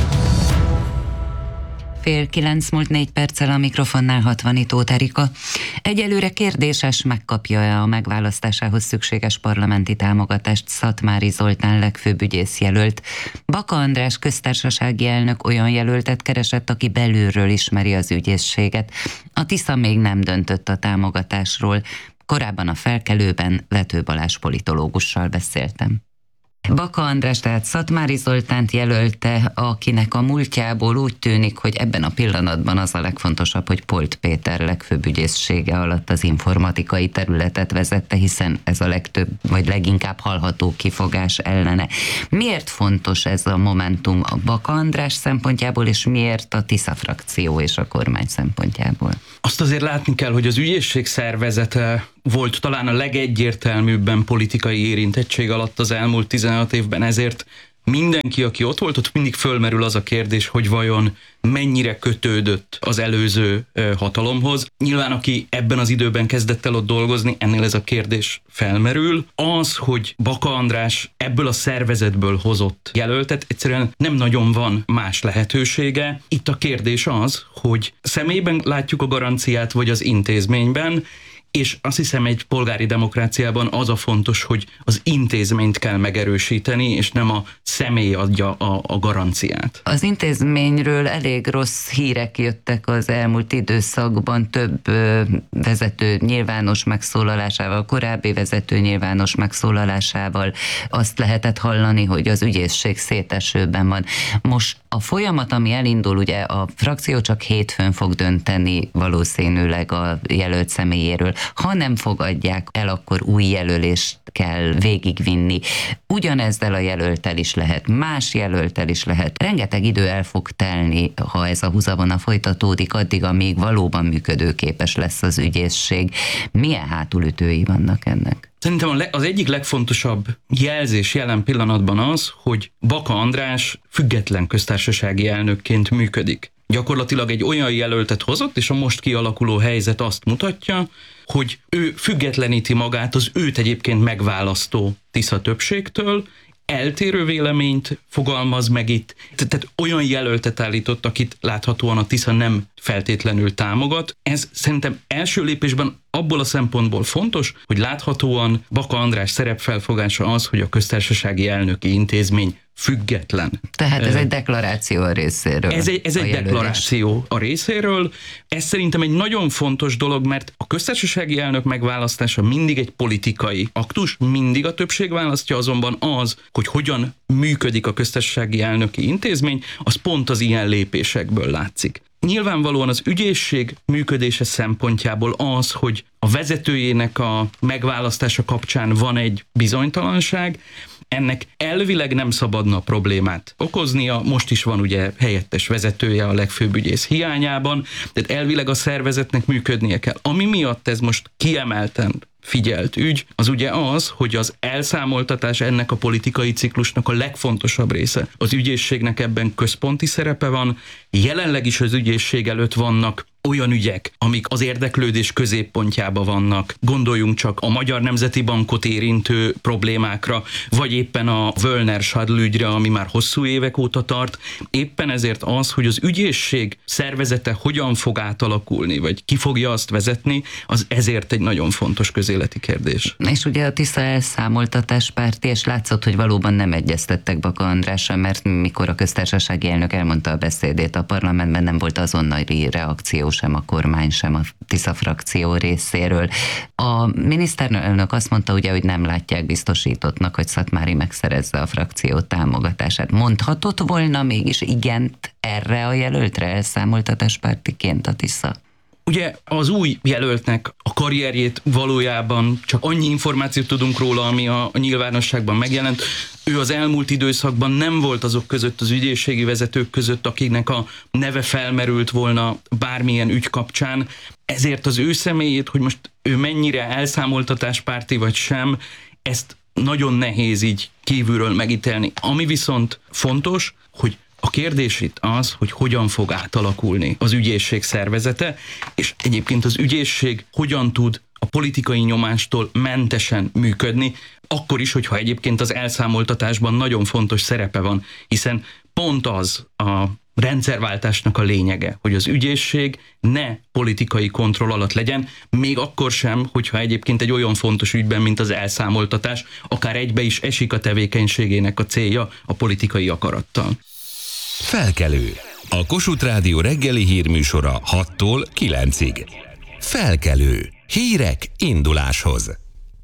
8:09 a mikrofonnál Hatvanitó Erika. Egyelőre kérdéses, megkapja-e a megválasztásához szükséges parlamenti támogatást Szatmári Zoltán legfőbb ügyész jelölt. Baka András köztársasági elnök olyan jelöltet keresett, aki belülről ismeri az ügyészséget. A Tisza még nem döntött a támogatásról. Korábban a Felkelőben Vető Balázs politológussal beszéltem. Baka András tehát Szatmári Zoltánt jelölte, akinek a múltjából úgy tűnik, hogy ebben a pillanatban az a legfontosabb, hogy Polt Péter legfőbb ügyészsége alatt az informatikai területet vezette, hiszen ez a legtöbb, vagy leginkább hallható kifogás ellene. Miért fontos ez a momentum a Baka András szempontjából, és miért a Tisza frakció és a kormány szempontjából? Azt azért látni kell, hogy az ügyészség szervezete volt talán a legegyértelműbben politikai érintettség alatt az elmúlt 16 évben, ezért mindenki, aki ott volt, ott mindig fölmerül az a kérdés, hogy vajon mennyire kötődött az előző hatalomhoz. Nyilván, aki ebben az időben kezdett el ott dolgozni, ennél ez a kérdés felmerül. Az, hogy Baka András ebből a szervezetből hozott jelöltet, egyszerűen nem nagyon van más lehetősége. Itt a kérdés az, hogy személyben látjuk a garanciát, vagy az intézményben, és azt hiszem, egy polgári demokráciában az a fontos, hogy az intézményt kell megerősíteni, és nem a személy adja a garanciát. Az intézményről elég rossz hírek jöttek az elmúlt időszakban, több vezető nyilvános megszólalásával, korábbi vezető nyilvános megszólalásával azt lehetett hallani, hogy az ügyészség szétesőben van. Most a folyamat, ami elindul, ugye a frakció csak hétfőn fog dönteni valószínűleg a jelölt személyéről. Ha nem fogadják el, akkor új jelölést kell végigvinni. Ugyanezzel a jelölttel is lehet, más jelölttel is lehet. Rengeteg idő el fog telni, ha ez a húzavona folytatódik, addig, amíg valóban működőképes lesz az ügyészség. Milyen hátulütői vannak ennek? Szerintem az egyik legfontosabb jelzés jelen pillanatban az, hogy Baka András független köztársasági elnökként működik. Gyakorlatilag egy olyan jelöltet hozott, és a most kialakuló helyzet azt mutatja, hogy ő függetleníti magát az őt egyébként megválasztó Tisza többségtől, eltérő véleményt fogalmaz meg itt, tehát olyan jelöltet állított, akit láthatóan a Tisza nem feltétlenül támogat. Ez szerintem első lépésben abból a szempontból fontos, hogy láthatóan Baka András szerepfelfogása az, hogy a köztársasági elnöki intézmény független. Tehát ez egy deklaráció a részéről. Ez egy deklaráció a részéről. Ez szerintem egy nagyon fontos dolog, mert a köztársasági elnök megválasztása mindig egy politikai aktus, mindig a többség választja, azonban az, hogy hogyan működik a köztársasági elnöki intézmény, az pont az ilyen lépésekből látszik. Nyilvánvalóan az ügyészség működése szempontjából az, hogy a vezetőjének a megválasztása kapcsán van egy bizonytalanság, ennek elvileg nem szabadna problémát okoznia, most is van ugye helyettes vezetője a legfőbb ügyész hiányában, tehát elvileg a szervezetnek működnie kell. Ami miatt ez most kiemelten figyelt ügy, az ugye az, hogy az elszámoltatás ennek a politikai ciklusnak a legfontosabb része. Az ügyészségnek ebben központi szerepe van, jelenleg is az ügyészség előtt vannak olyan ügyek, amik az érdeklődés középpontjában vannak. Gondoljunk csak a Magyar Nemzeti Bankot érintő problémákra, vagy éppen a Völner Schadl ügyre, ami már hosszú évek óta tart. Éppen ezért az, hogy az ügyészség szervezete hogyan fog átalakulni, vagy ki fogja azt vezetni, az ezért egy nagyon fontos közéleti kérdés. És ugye a Tisza elszámoltatáspárti, és látszott, hogy valóban nem egyeztettek Baka Andrással, mert mikor a köztársasági elnök elmondta a beszédét a parlamentben, nem volt azonnali reakció sem a kormány, sem a Tisza frakció részéről. A miniszterelnök azt mondta ugye, hogy nem látják biztosítottnak, hogy Szatmári megszerezze a frakció támogatását. Mondhatott volna mégis igent erre a jelöltre elszámoltatáspártiként a Tisza? Ugye az új jelöltnek a karrierjét valójában csak annyi információt tudunk róla, ami a nyilvánosságban megjelent. Ő az elmúlt időszakban nem volt azok között, az ügyészségi vezetők között, akiknek a neve felmerült volna bármilyen ügy kapcsán. Ezért az ő személyét, hogy most ő mennyire elszámoltatáspárti vagy sem, ezt nagyon nehéz így kívülről megítélni. Ami viszont fontos, hogy a kérdés itt az, hogy hogyan fog átalakulni az ügyészség szervezete, és egyébként az ügyészség hogyan tud a politikai nyomástól mentesen működni, akkor is, hogyha egyébként az elszámoltatásban nagyon fontos szerepe van, hiszen pont az a rendszerváltásnak a lényege, hogy az ügyészség ne politikai kontroll alatt legyen, még akkor sem, hogyha egyébként egy olyan fontos ügyben, mint az elszámoltatás, akár egybe is esik a tevékenységének a célja a politikai akarattal. Felkelő. A Kossuth Rádió reggeli hírműsora 6-tól 9-ig. Felkelő. Hírek induláshoz.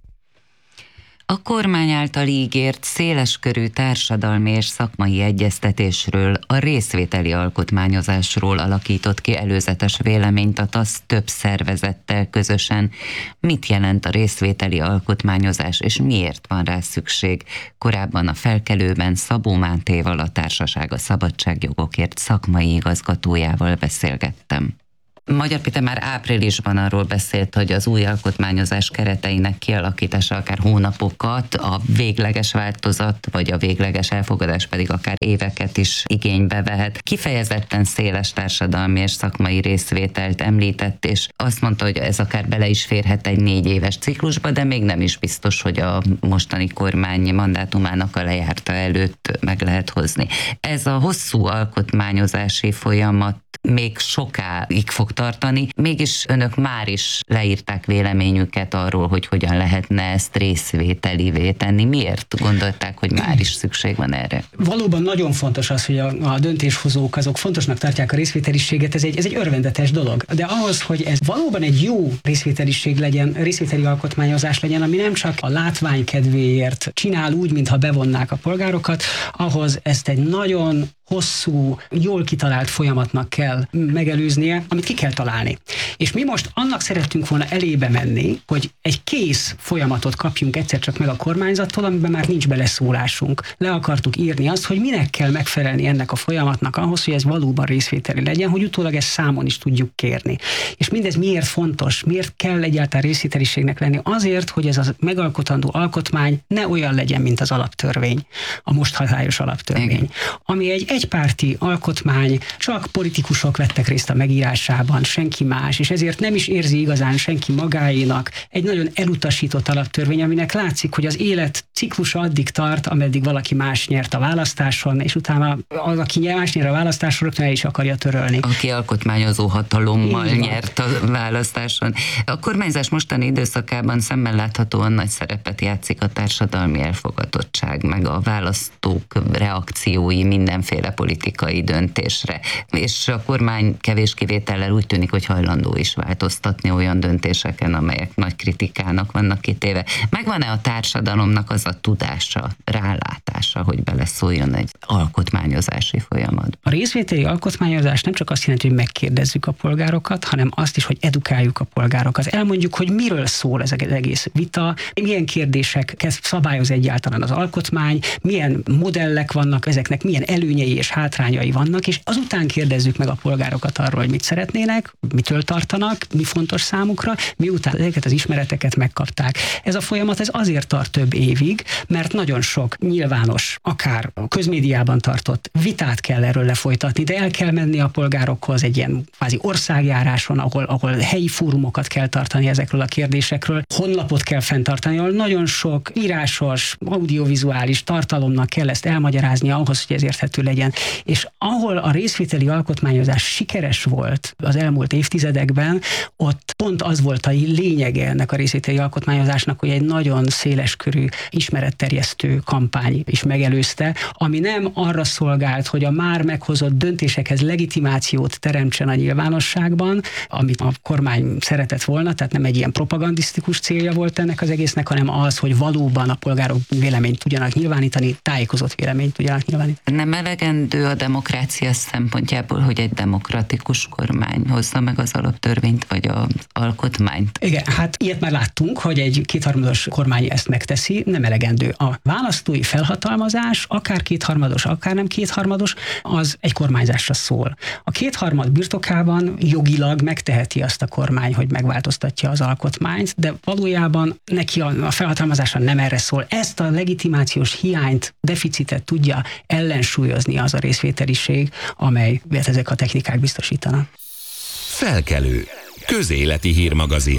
A kormány által ígért széleskörű társadalmi és szakmai egyeztetésről, a részvételi alkotmányozásról alakított ki előzetes véleményt a TASZ több szervezettel közösen. Mit jelent a részvételi alkotmányozás, és miért van rá szükség? Korábban a Felkelőben Szabó Mátéval, a Társaság a Szabadságjogokért szakmai igazgatójával beszélgettem. Magyar Péter már áprilisban arról beszélt, hogy az új alkotmányozás kereteinek kialakítása akár hónapokat, a végleges változat vagy a végleges elfogadás pedig akár éveket is igénybe vehet. Kifejezetten széles társadalmi és szakmai részvételt említett, és azt mondta, hogy ez akár bele is férhet egy 4 éves ciklusba, de még nem is biztos, hogy a mostani kormány mandátumának a lejárta előtt meg lehet hozni. Ez a hosszú alkotmányozási folyamat még sokáig fog tartani, mégis önök már is leírták véleményüket arról, hogy hogyan lehetne ezt részvételivé tenni. Miért gondolták, hogy már is szükség van erre? Valóban nagyon fontos az, hogy a döntéshozók azok fontosnak tartják a részvételisséget, ez egy örvendetes dolog. De ahhoz, hogy ez valóban egy jó részvételiség legyen, részvételi alkotmányozás legyen, ami nem csak a látvány kedvéért csinál úgy, mintha bevonnák a polgárokat, ahhoz ezt egy nagyon hosszú, jól kitalált folyamatnak kell megelőznie, amit ki kell találni. És mi most annak szerettünk volna elébe menni, hogy egy kész folyamatot kapjunk egyszer csak meg a kormányzattól, amiben már nincs beleszólásunk. Le akartuk írni azt, hogy minek kell megfelelni ennek a folyamatnak ahhoz, hogy ez valóban részvételi legyen, hogy utólag ezt számon is tudjuk kérni. És mindez miért fontos? Miért kell egyáltalán részvételiségnek lenni? Azért, hogy ez a megalkotandó alkotmány ne olyan legyen, mint az alaptörvény, a most hatályos alaptörvény, ami egy egypárti alkotmány, csak politikusok vettek részt a megírásában, senki más, és ezért nem is érzi igazán senki magáénak egy nagyon elutasított alaptörvény, aminek látszik, hogy az élet ciklusa addig tart, ameddig valaki más nyert a választáson, és utána az, aki más nyer a választáson, rögtön el is akarja törölni. Aki alkotmányozó hatalommal nyert a választáson. A kormányzás mostani időszakában szemmel láthatóan nagy szerepet játszik a társadalmi elfogadottság, meg a választók reakciói mindenféle politikai döntésre. És a kormány kevés kivétellel úgy tűnik, hogy hajlandó is változtatni olyan döntéseken, amelyek nagy kritikának vannak kitéve. Megvan-e a társadalomnak az a tudása, rálátása, hogy beleszóljon egy alkotmányozási folyamatba? A részvételi alkotmányozás nem csak azt jelenti, hogy megkérdezzük a polgárokat, hanem azt is, hogy edukáljuk a polgárokat. Elmondjuk, hogy miről szól ez az egész vita, milyen kérdéseket szabályoz egyáltalán az alkotmány, milyen modellek vannak, ezeknek milyen előnyei és hátrányai vannak, és azután kérdezzük meg a polgárokat arról, hogy mit szeretnének, mitől tartanak, mi fontos számukra, miután ezeket az ismereteket megkapták. Ez a folyamat ez azért tart több évig, mert nagyon sok nyilvános, akár a közmédiában tartott vitát kell erről lefolytatni, de el kell menni a polgárokhoz egy ilyen kvázi országjáráson, ahol helyi fórumokat kell tartani ezekről a kérdésekről, honlapot kell fenntartani, ahol nagyon sok írásos, audiovizuális tartalomnak kell ezt elmagyarázni ahhoz, hogy ez érthető legyen. És ahol a részvételi alkotmányozás sikeres volt az elmúlt évtizedekben, ott pont az volt a lényege ennek a részvételi alkotmányozásnak, hogy egy nagyon széleskörű ismeretterjesztő kampány is megelőzte, ami nem arra szolgált, hogy a már meghozott döntésekhez legitimációt teremtsen a nyilvánosságban, amit a kormány szeretett volna, tehát nem egy ilyen propagandisztikus célja volt ennek az egésznek, hanem az, hogy valóban a polgárok véleményt tudjanak nyilvánítani, tájékozott véleményt tudjanak nyilvánítani. Nem elegendő a demokrácia szempontjából, hogy egy demokratikus kormány hozza meg az alaptörvényt, vagy az alkotmányt? Igen, hát ilyet már láttunk, hogy egy kétharmados kormány ezt megteszi, nem elegendő. A választói felhatalmazás, akár kétharmados, akár nem kétharmados, az egy kormányzásra szól. A kétharmad birtokában jogilag megteheti azt a kormány, hogy megváltoztatja az alkotmányt, de valójában neki a felhatalmazása nem erre szól. Ezt a legitimációs hiányt, deficitet tudja ellensúlyozni az a részvételiség, amely ezek a technikák biztosítanak. Felkelő. Közéleti hírmagazin.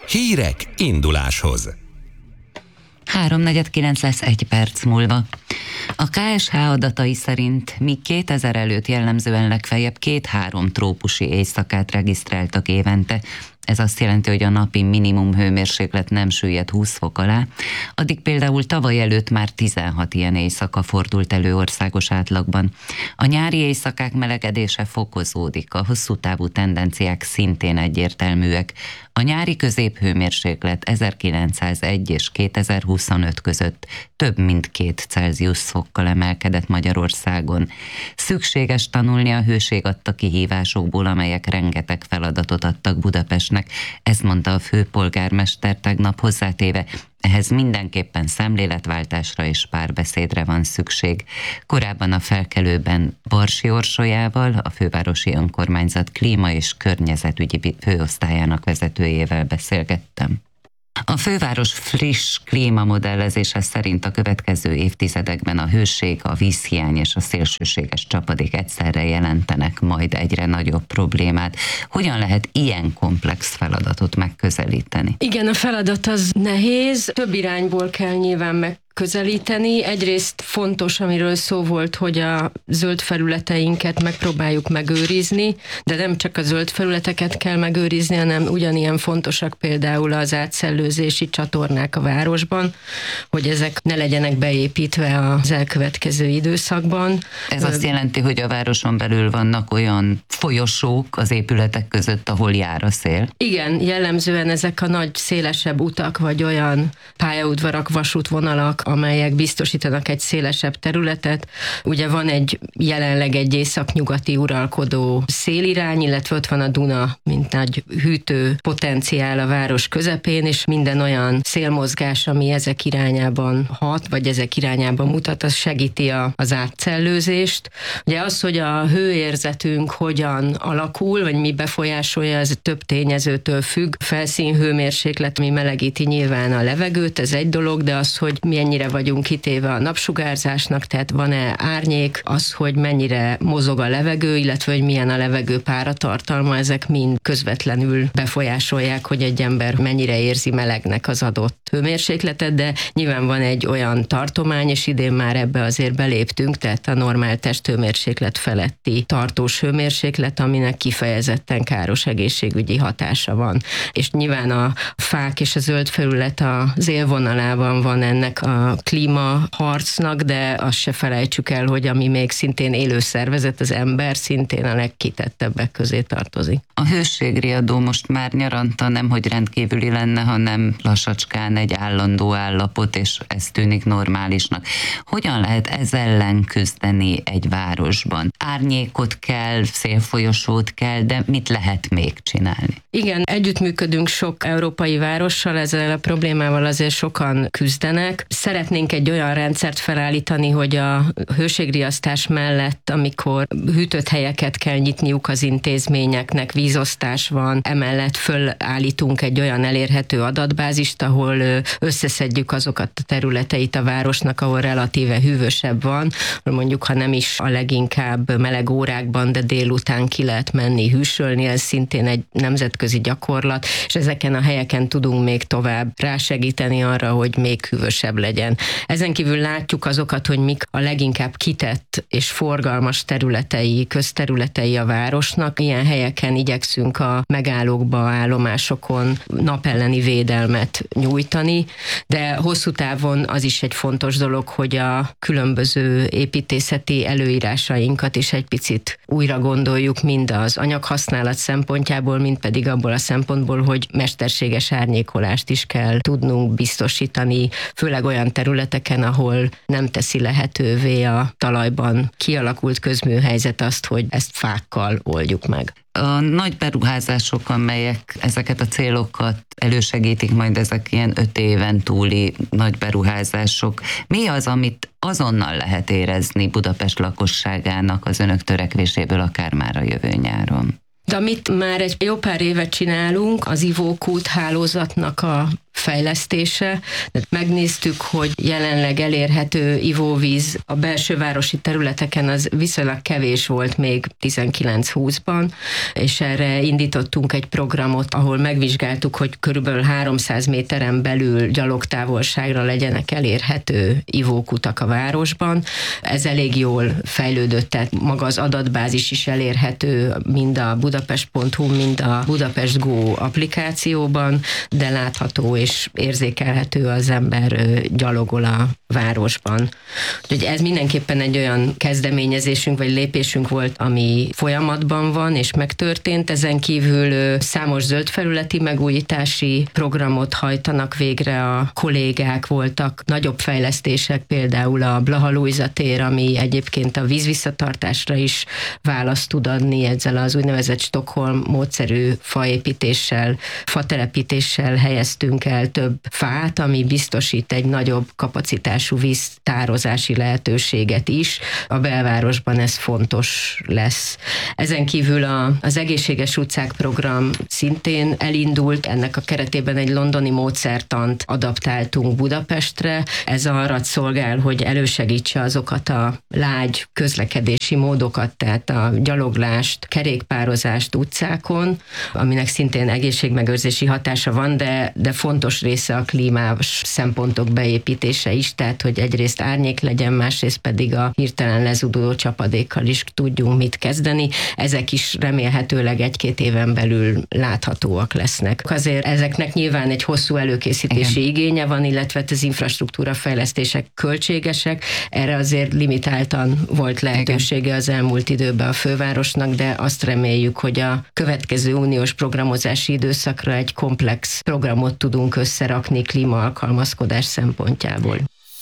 Hírek induláshoz. 3:49 lesz 1 perc múlva. A KSH adatai szerint míg 2000 előtt jellemzően legfeljebb 2-3 trópusi éjszakát regisztráltak évente, ez azt jelenti, hogy a napi minimum hőmérséklet nem süllyed 20 fok alá, addig például tavaly előtt már 16 ilyen éjszaka fordult elő országos átlagban. A nyári éjszakák melegedése fokozódik, a hosszú távú tendenciák szintén egyértelműek. A nyári középhőmérséklet 1901 és 2025 között több mint 2 Celsius fokkal emelkedett Magyarországon. Szükséges tanulni a hőség adta kihívásokból, amelyek rengeteg feladatot adtak Budapestnek, ezt mondta a főpolgármester tegnap, hozzátéve, ehhez mindenképpen szemléletváltásra és párbeszédre van szükség. Korábban a Felkelőben Barsi Orsolyával, a fővárosi önkormányzat klíma- és környezetügyi főosztályának vezetőjével beszélgettem. A főváros friss klímamodellezése szerint a következő évtizedekben a hőség, a vízhiány és a szélsőséges csapadék egyszerre jelentenek majd egyre nagyobb problémát. Hogyan lehet ilyen komplex feladatot megközelíteni? Igen, a feladat az nehéz, több irányból kell nyilván megközelíteni. Egyrészt fontos, amiről szó volt, hogy a zöld felületeinket megpróbáljuk megőrizni, de nem csak a zöld felületeket kell megőrizni, hanem ugyanilyen fontosak például az átszellőzési csatornák a városban, hogy ezek ne legyenek beépítve az elkövetkező időszakban. Ez azt jelenti, hogy a városon belül vannak olyan folyosók az épületek között, ahol jár a szél? Igen, jellemzően ezek a nagy, szélesebb utak, vagy olyan pályaudvarak, vasútvonalak, amelyek biztosítanak egy szélesebb területet. Ugye van jelenleg egy északnyugati uralkodó szélirány, illetve ott van a Duna, mint nagy hűtő potenciál a város közepén, és minden olyan szélmozgás, ami ezek irányában hat, vagy ezek irányában mutat, az segíti az átszellőzést. Ugye az, hogy a hőérzetünk hogyan alakul, vagy mi befolyásolja, ez több tényezőtől függ. Felszínhőmérséklet, ami melegíti nyilván a levegőt, ez egy dolog, de az, hogy mennyire vagyunk kitéve a napsugárzásnak, tehát van-e árnyék, az, hogy mennyire mozog a levegő, illetve hogy milyen a levegő páratartalma, ezek mind közvetlenül befolyásolják, hogy egy ember mennyire érzi melegnek az adott hőmérsékletet, de nyilván van egy olyan tartomány, és idén már ebbe azért beléptünk, tehát a normál testhőmérséklet feletti tartós hőmérséklet, aminek kifejezetten káros egészségügyi hatása van. És nyilván a fák és a zöld felület az élvonalában van ennek a klímaharcnak, de azt se felejtsük el, hogy ami még szintén élő szervezet, az ember szintén a legkitettebbek közé tartozik. A hőségriadó most már nyaranta nem, hogy rendkívüli lenne, hanem lassacskán egy állandó állapot, és ez tűnik normálisnak. Hogyan lehet ez ellen küzdeni egy városban? Árnyékot kell, szélfolyosót kell, de mit lehet még csinálni? Igen, együttműködünk sok európai várossal, ezzel a problémával azért sokan küzdenek. Szeretnénk egy olyan rendszert felállítani, hogy a hőségriasztás mellett, amikor hűtött helyeket kell nyitniuk az intézményeknek, vízosztás van, emellett fölállítunk egy olyan elérhető adatbázist, ahol összeszedjük azokat a területeit a városnak, ahol relatíve hűvösebb van, mondjuk ha nem is a leginkább meleg órákban, de délután ki lehet menni hűsölni, ez szintén egy nemzetközi gyakorlat, és ezeken a helyeken tudunk még tovább rásegíteni arra, hogy még hűvösebb legyen. Ezen kívül látjuk azokat, hogy mik a leginkább kitett és forgalmas területei, közterületei a városnak. Ilyen helyeken igyekszünk a megállókba, állomásokon napelleni védelmet nyújtani, de hosszú távon az is egy fontos dolog, hogy a különböző építészeti előírásainkat is egy picit újra gondoljuk, mind az anyaghasználat szempontjából, mind pedig abból a szempontból, hogy mesterséges árnyékolást is kell tudnunk biztosítani, főleg olyan területeken, ahol nem teszi lehetővé a talajban kialakult közműhelyzet azt, hogy ezt fákkal oldjuk meg. A nagy beruházások, amelyek ezeket a célokat elősegítik, majd ezek ilyen 5 éven túli nagy beruházások. Mi az, amit azonnal lehet érezni Budapest lakosságának az önök törekvéséből, akár már a jövő nyáron? De amit már egy jó pár évet csinálunk, az ivókút hálózatnak a fejlesztése. Megnéztük, hogy jelenleg elérhető ivóvíz a belső városi területeken az viszonylag kevés volt még 19-20-ban, és erre indítottunk egy programot, ahol megvizsgáltuk, hogy körülbelül 300 méteren belül gyalogtávolságra legyenek elérhető ivókutak a városban. Ez elég jól fejlődött, tehát maga az adatbázis is elérhető mind a budapest.hu, mind a Budapest Go applikációban, de látható és érzékelhető, az ember gyalogol a városban. Úgyhogy ez mindenképpen egy olyan kezdeményezésünk vagy lépésünk volt, ami folyamatban van és megtörtént. Ezen kívül számos zöldfelületi megújítási programot hajtanak végre a kollégák, voltak nagyobb fejlesztések, például a Blaha Lujza tér, ami egyébként a vízvisszatartásra is választ tud adni, ezzel az úgynevezett Stockholm módszerű faépítéssel, fatelepítéssel helyeztünk el több fát, ami biztosít egy nagyobb kapacitású víztározási lehetőséget is. A belvárosban ez fontos lesz. Ezen kívül az Egészséges utcák program szintén elindult, ennek a keretében egy londoni módszertant adaptáltunk Budapestre. Ez arra szolgál, hogy elősegítse azokat a lágy közlekedési módokat, tehát a gyaloglást, kerékpározást utcákon, aminek szintén egészségmegőrzési hatása van, de fontos része a klímás szempontok beépítése is, tehát hogy egyrészt árnyék legyen, másrészt pedig a hirtelen lezúduló csapadékkal is tudjunk mit kezdeni. Ezek is remélhetőleg 1-2 éven belül láthatóak lesznek. Azért ezeknek nyilván egy hosszú előkészítési igénye van, illetve az infrastruktúra fejlesztések költségesek. Erre azért limitáltan volt lehetősége az elmúlt időben a fővárosnak, de azt reméljük, hogy a következő uniós programozási időszakra egy komplex programot tudunk összerakni klímaalkalmazkodás szempontjából.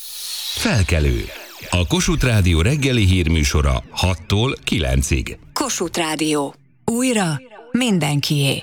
Felkelő. A Kossuth Rádió reggeli hírműsora 6-tól 9-ig. Kossuth Rádió. Újra mindenkié.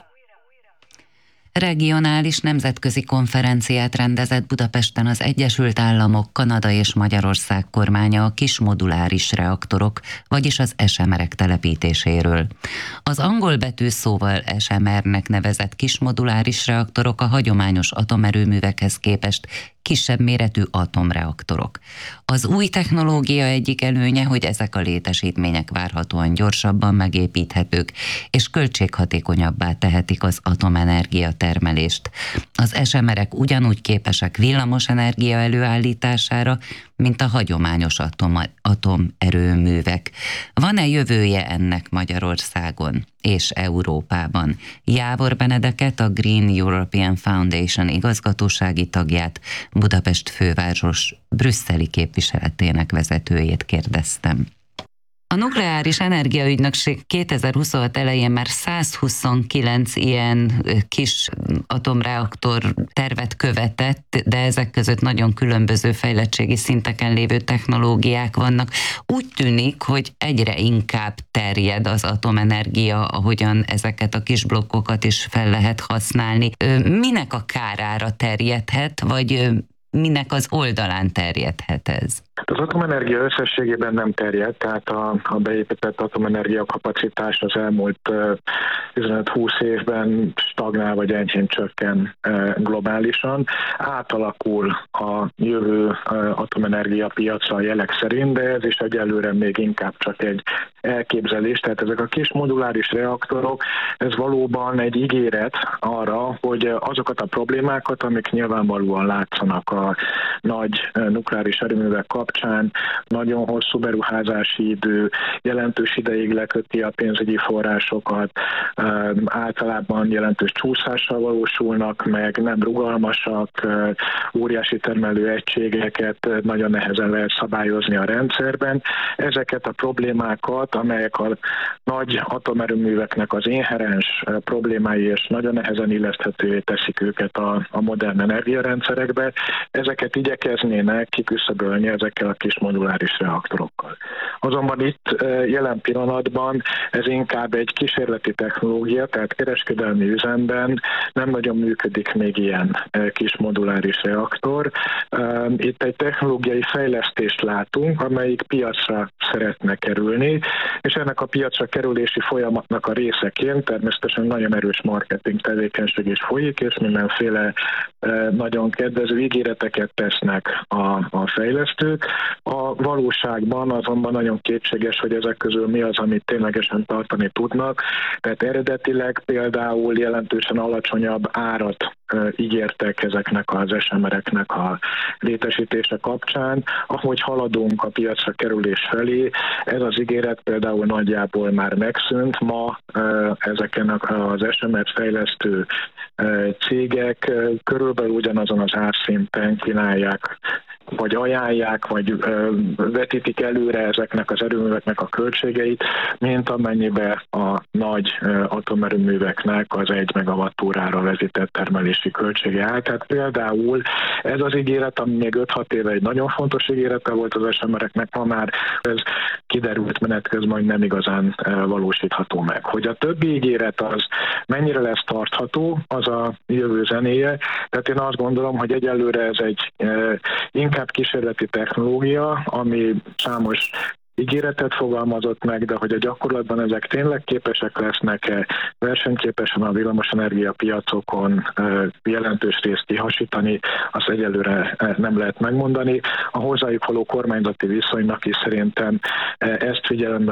Regionális nemzetközi konferenciát rendezett Budapesten az Egyesült Államok, Kanada és Magyarország kormánya a kis moduláris reaktorok, vagyis az SMR-ek telepítéséről. Az angol betűszóval SMR-nek nevezett kis moduláris reaktorok a hagyományos atomerőművekhez képest kisebb méretű atomreaktorok. Az új technológia egyik előnye, hogy ezek a létesítmények várhatóan gyorsabban megépíthetők, és költséghatékonyabbá tehetik az atomenergia termelést. Az SMR-ek ugyanúgy képesek villamosenergia előállítására, mint a hagyományos atomerőművek. Van-e jövője ennek Magyarországon és Európában? Jávor Benedeket, a Green European Foundation igazgatósági tagját, Budapest főváros brüsszeli képviseletének vezetőjét kérdeztem. A Nukleáris Energiaügynökség 2026 elején már 129 ilyen kis atomreaktor tervet követett, de ezek között nagyon különböző fejlettségi szinteken lévő technológiák vannak. Úgy tűnik, hogy egyre inkább terjed az atomenergia, ahogyan ezeket a kis blokkokat is fel lehet használni. Minek a kárára terjedhet, vagy minek az oldalán terjedhet ez? Az atomenergia összességében nem terjed, tehát a beépített atomenergia kapacitás az elmúlt 15-20 évben stagnál vagy enyhén csökken globálisan. Átalakul a jövő atomenergia piaca a jelek szerint, de ez is egyelőre még inkább csak egy elképzelés. Tehát ezek a kis moduláris reaktorok, ez valóban egy ígéret arra, hogy azokat a problémákat, amik nyilvánvalóan látszanak a nagy nukleáris erőművek kapcsán, nagyon hosszú beruházási idő, jelentős ideig leköti a pénzügyi forrásokat, általában jelentős csúszással valósulnak meg, nem rugalmasak, óriási termelő egységeket nagyon nehezen lehet szabályozni a rendszerben. Ezeket a problémákat, amelyek a nagy atomerőműveknek az inherens problémái és nagyon nehezen illeszthetővé teszik őket a modern energiarendszerekbe, ezeket igyekeznének kiküszöbölni ezekkel a kis moduláris reaktorokkal. Azonban itt jelen pillanatban ez inkább egy kísérleti technológia, tehát kereskedelmi üzemben nem nagyon működik még ilyen kis moduláris reaktor. Itt egy technológiai fejlesztést látunk, amelyik piacra szeretne kerülni, és ennek a piacra kerülési folyamatnak a részeként természetesen nagyon erős marketing tevékenység is folyik, és mindenféle nagyon kedvező ígéreteket tesznek a fejlesztők. A valóságban azonban nagyon kétséges, hogy ezek közül mi az, amit ténylegesen tartani tudnak. Tehát eredetileg például jelentősen alacsonyabb árat ígértek ezeknek az SMR-eknek a létesítése kapcsán. Ahogy haladunk a piacra kerülés felé, ez az ígéret például nagyjából már megszűnt. Ma ezeken az SMR fejlesztő cégek körülbelül ugyanazon az árszinten kínálják, vagy ajánlják, vagy vetítik előre ezeknek az erőműveknek a költségeit, mint amennyibe a nagy atomerőműveknek az 1 megawattórára vezetett termelési költsége áll. Tehát például ez az ígéret, ami még 5-6 éve egy nagyon fontos ígérete volt az SMR-eknek, ma már ez kiderült menet közben, hogy nem igazán valósítható meg. Hogy a többi ígéret az mennyire lesz tartható, az a jövő zenéje. Tehát én azt gondolom, hogy egyelőre ez egy inkább kísérleti technológia, ami számos ígéretet fogalmazott meg, de hogy a gyakorlatban ezek tényleg képesek lesznek-e versenyképesen a villamosenergia piacokon jelentős részt kihasítani, azt egyelőre nem lehet megmondani. A hozzájuk való kormányzati viszonynak is szerintem ezt figyelembe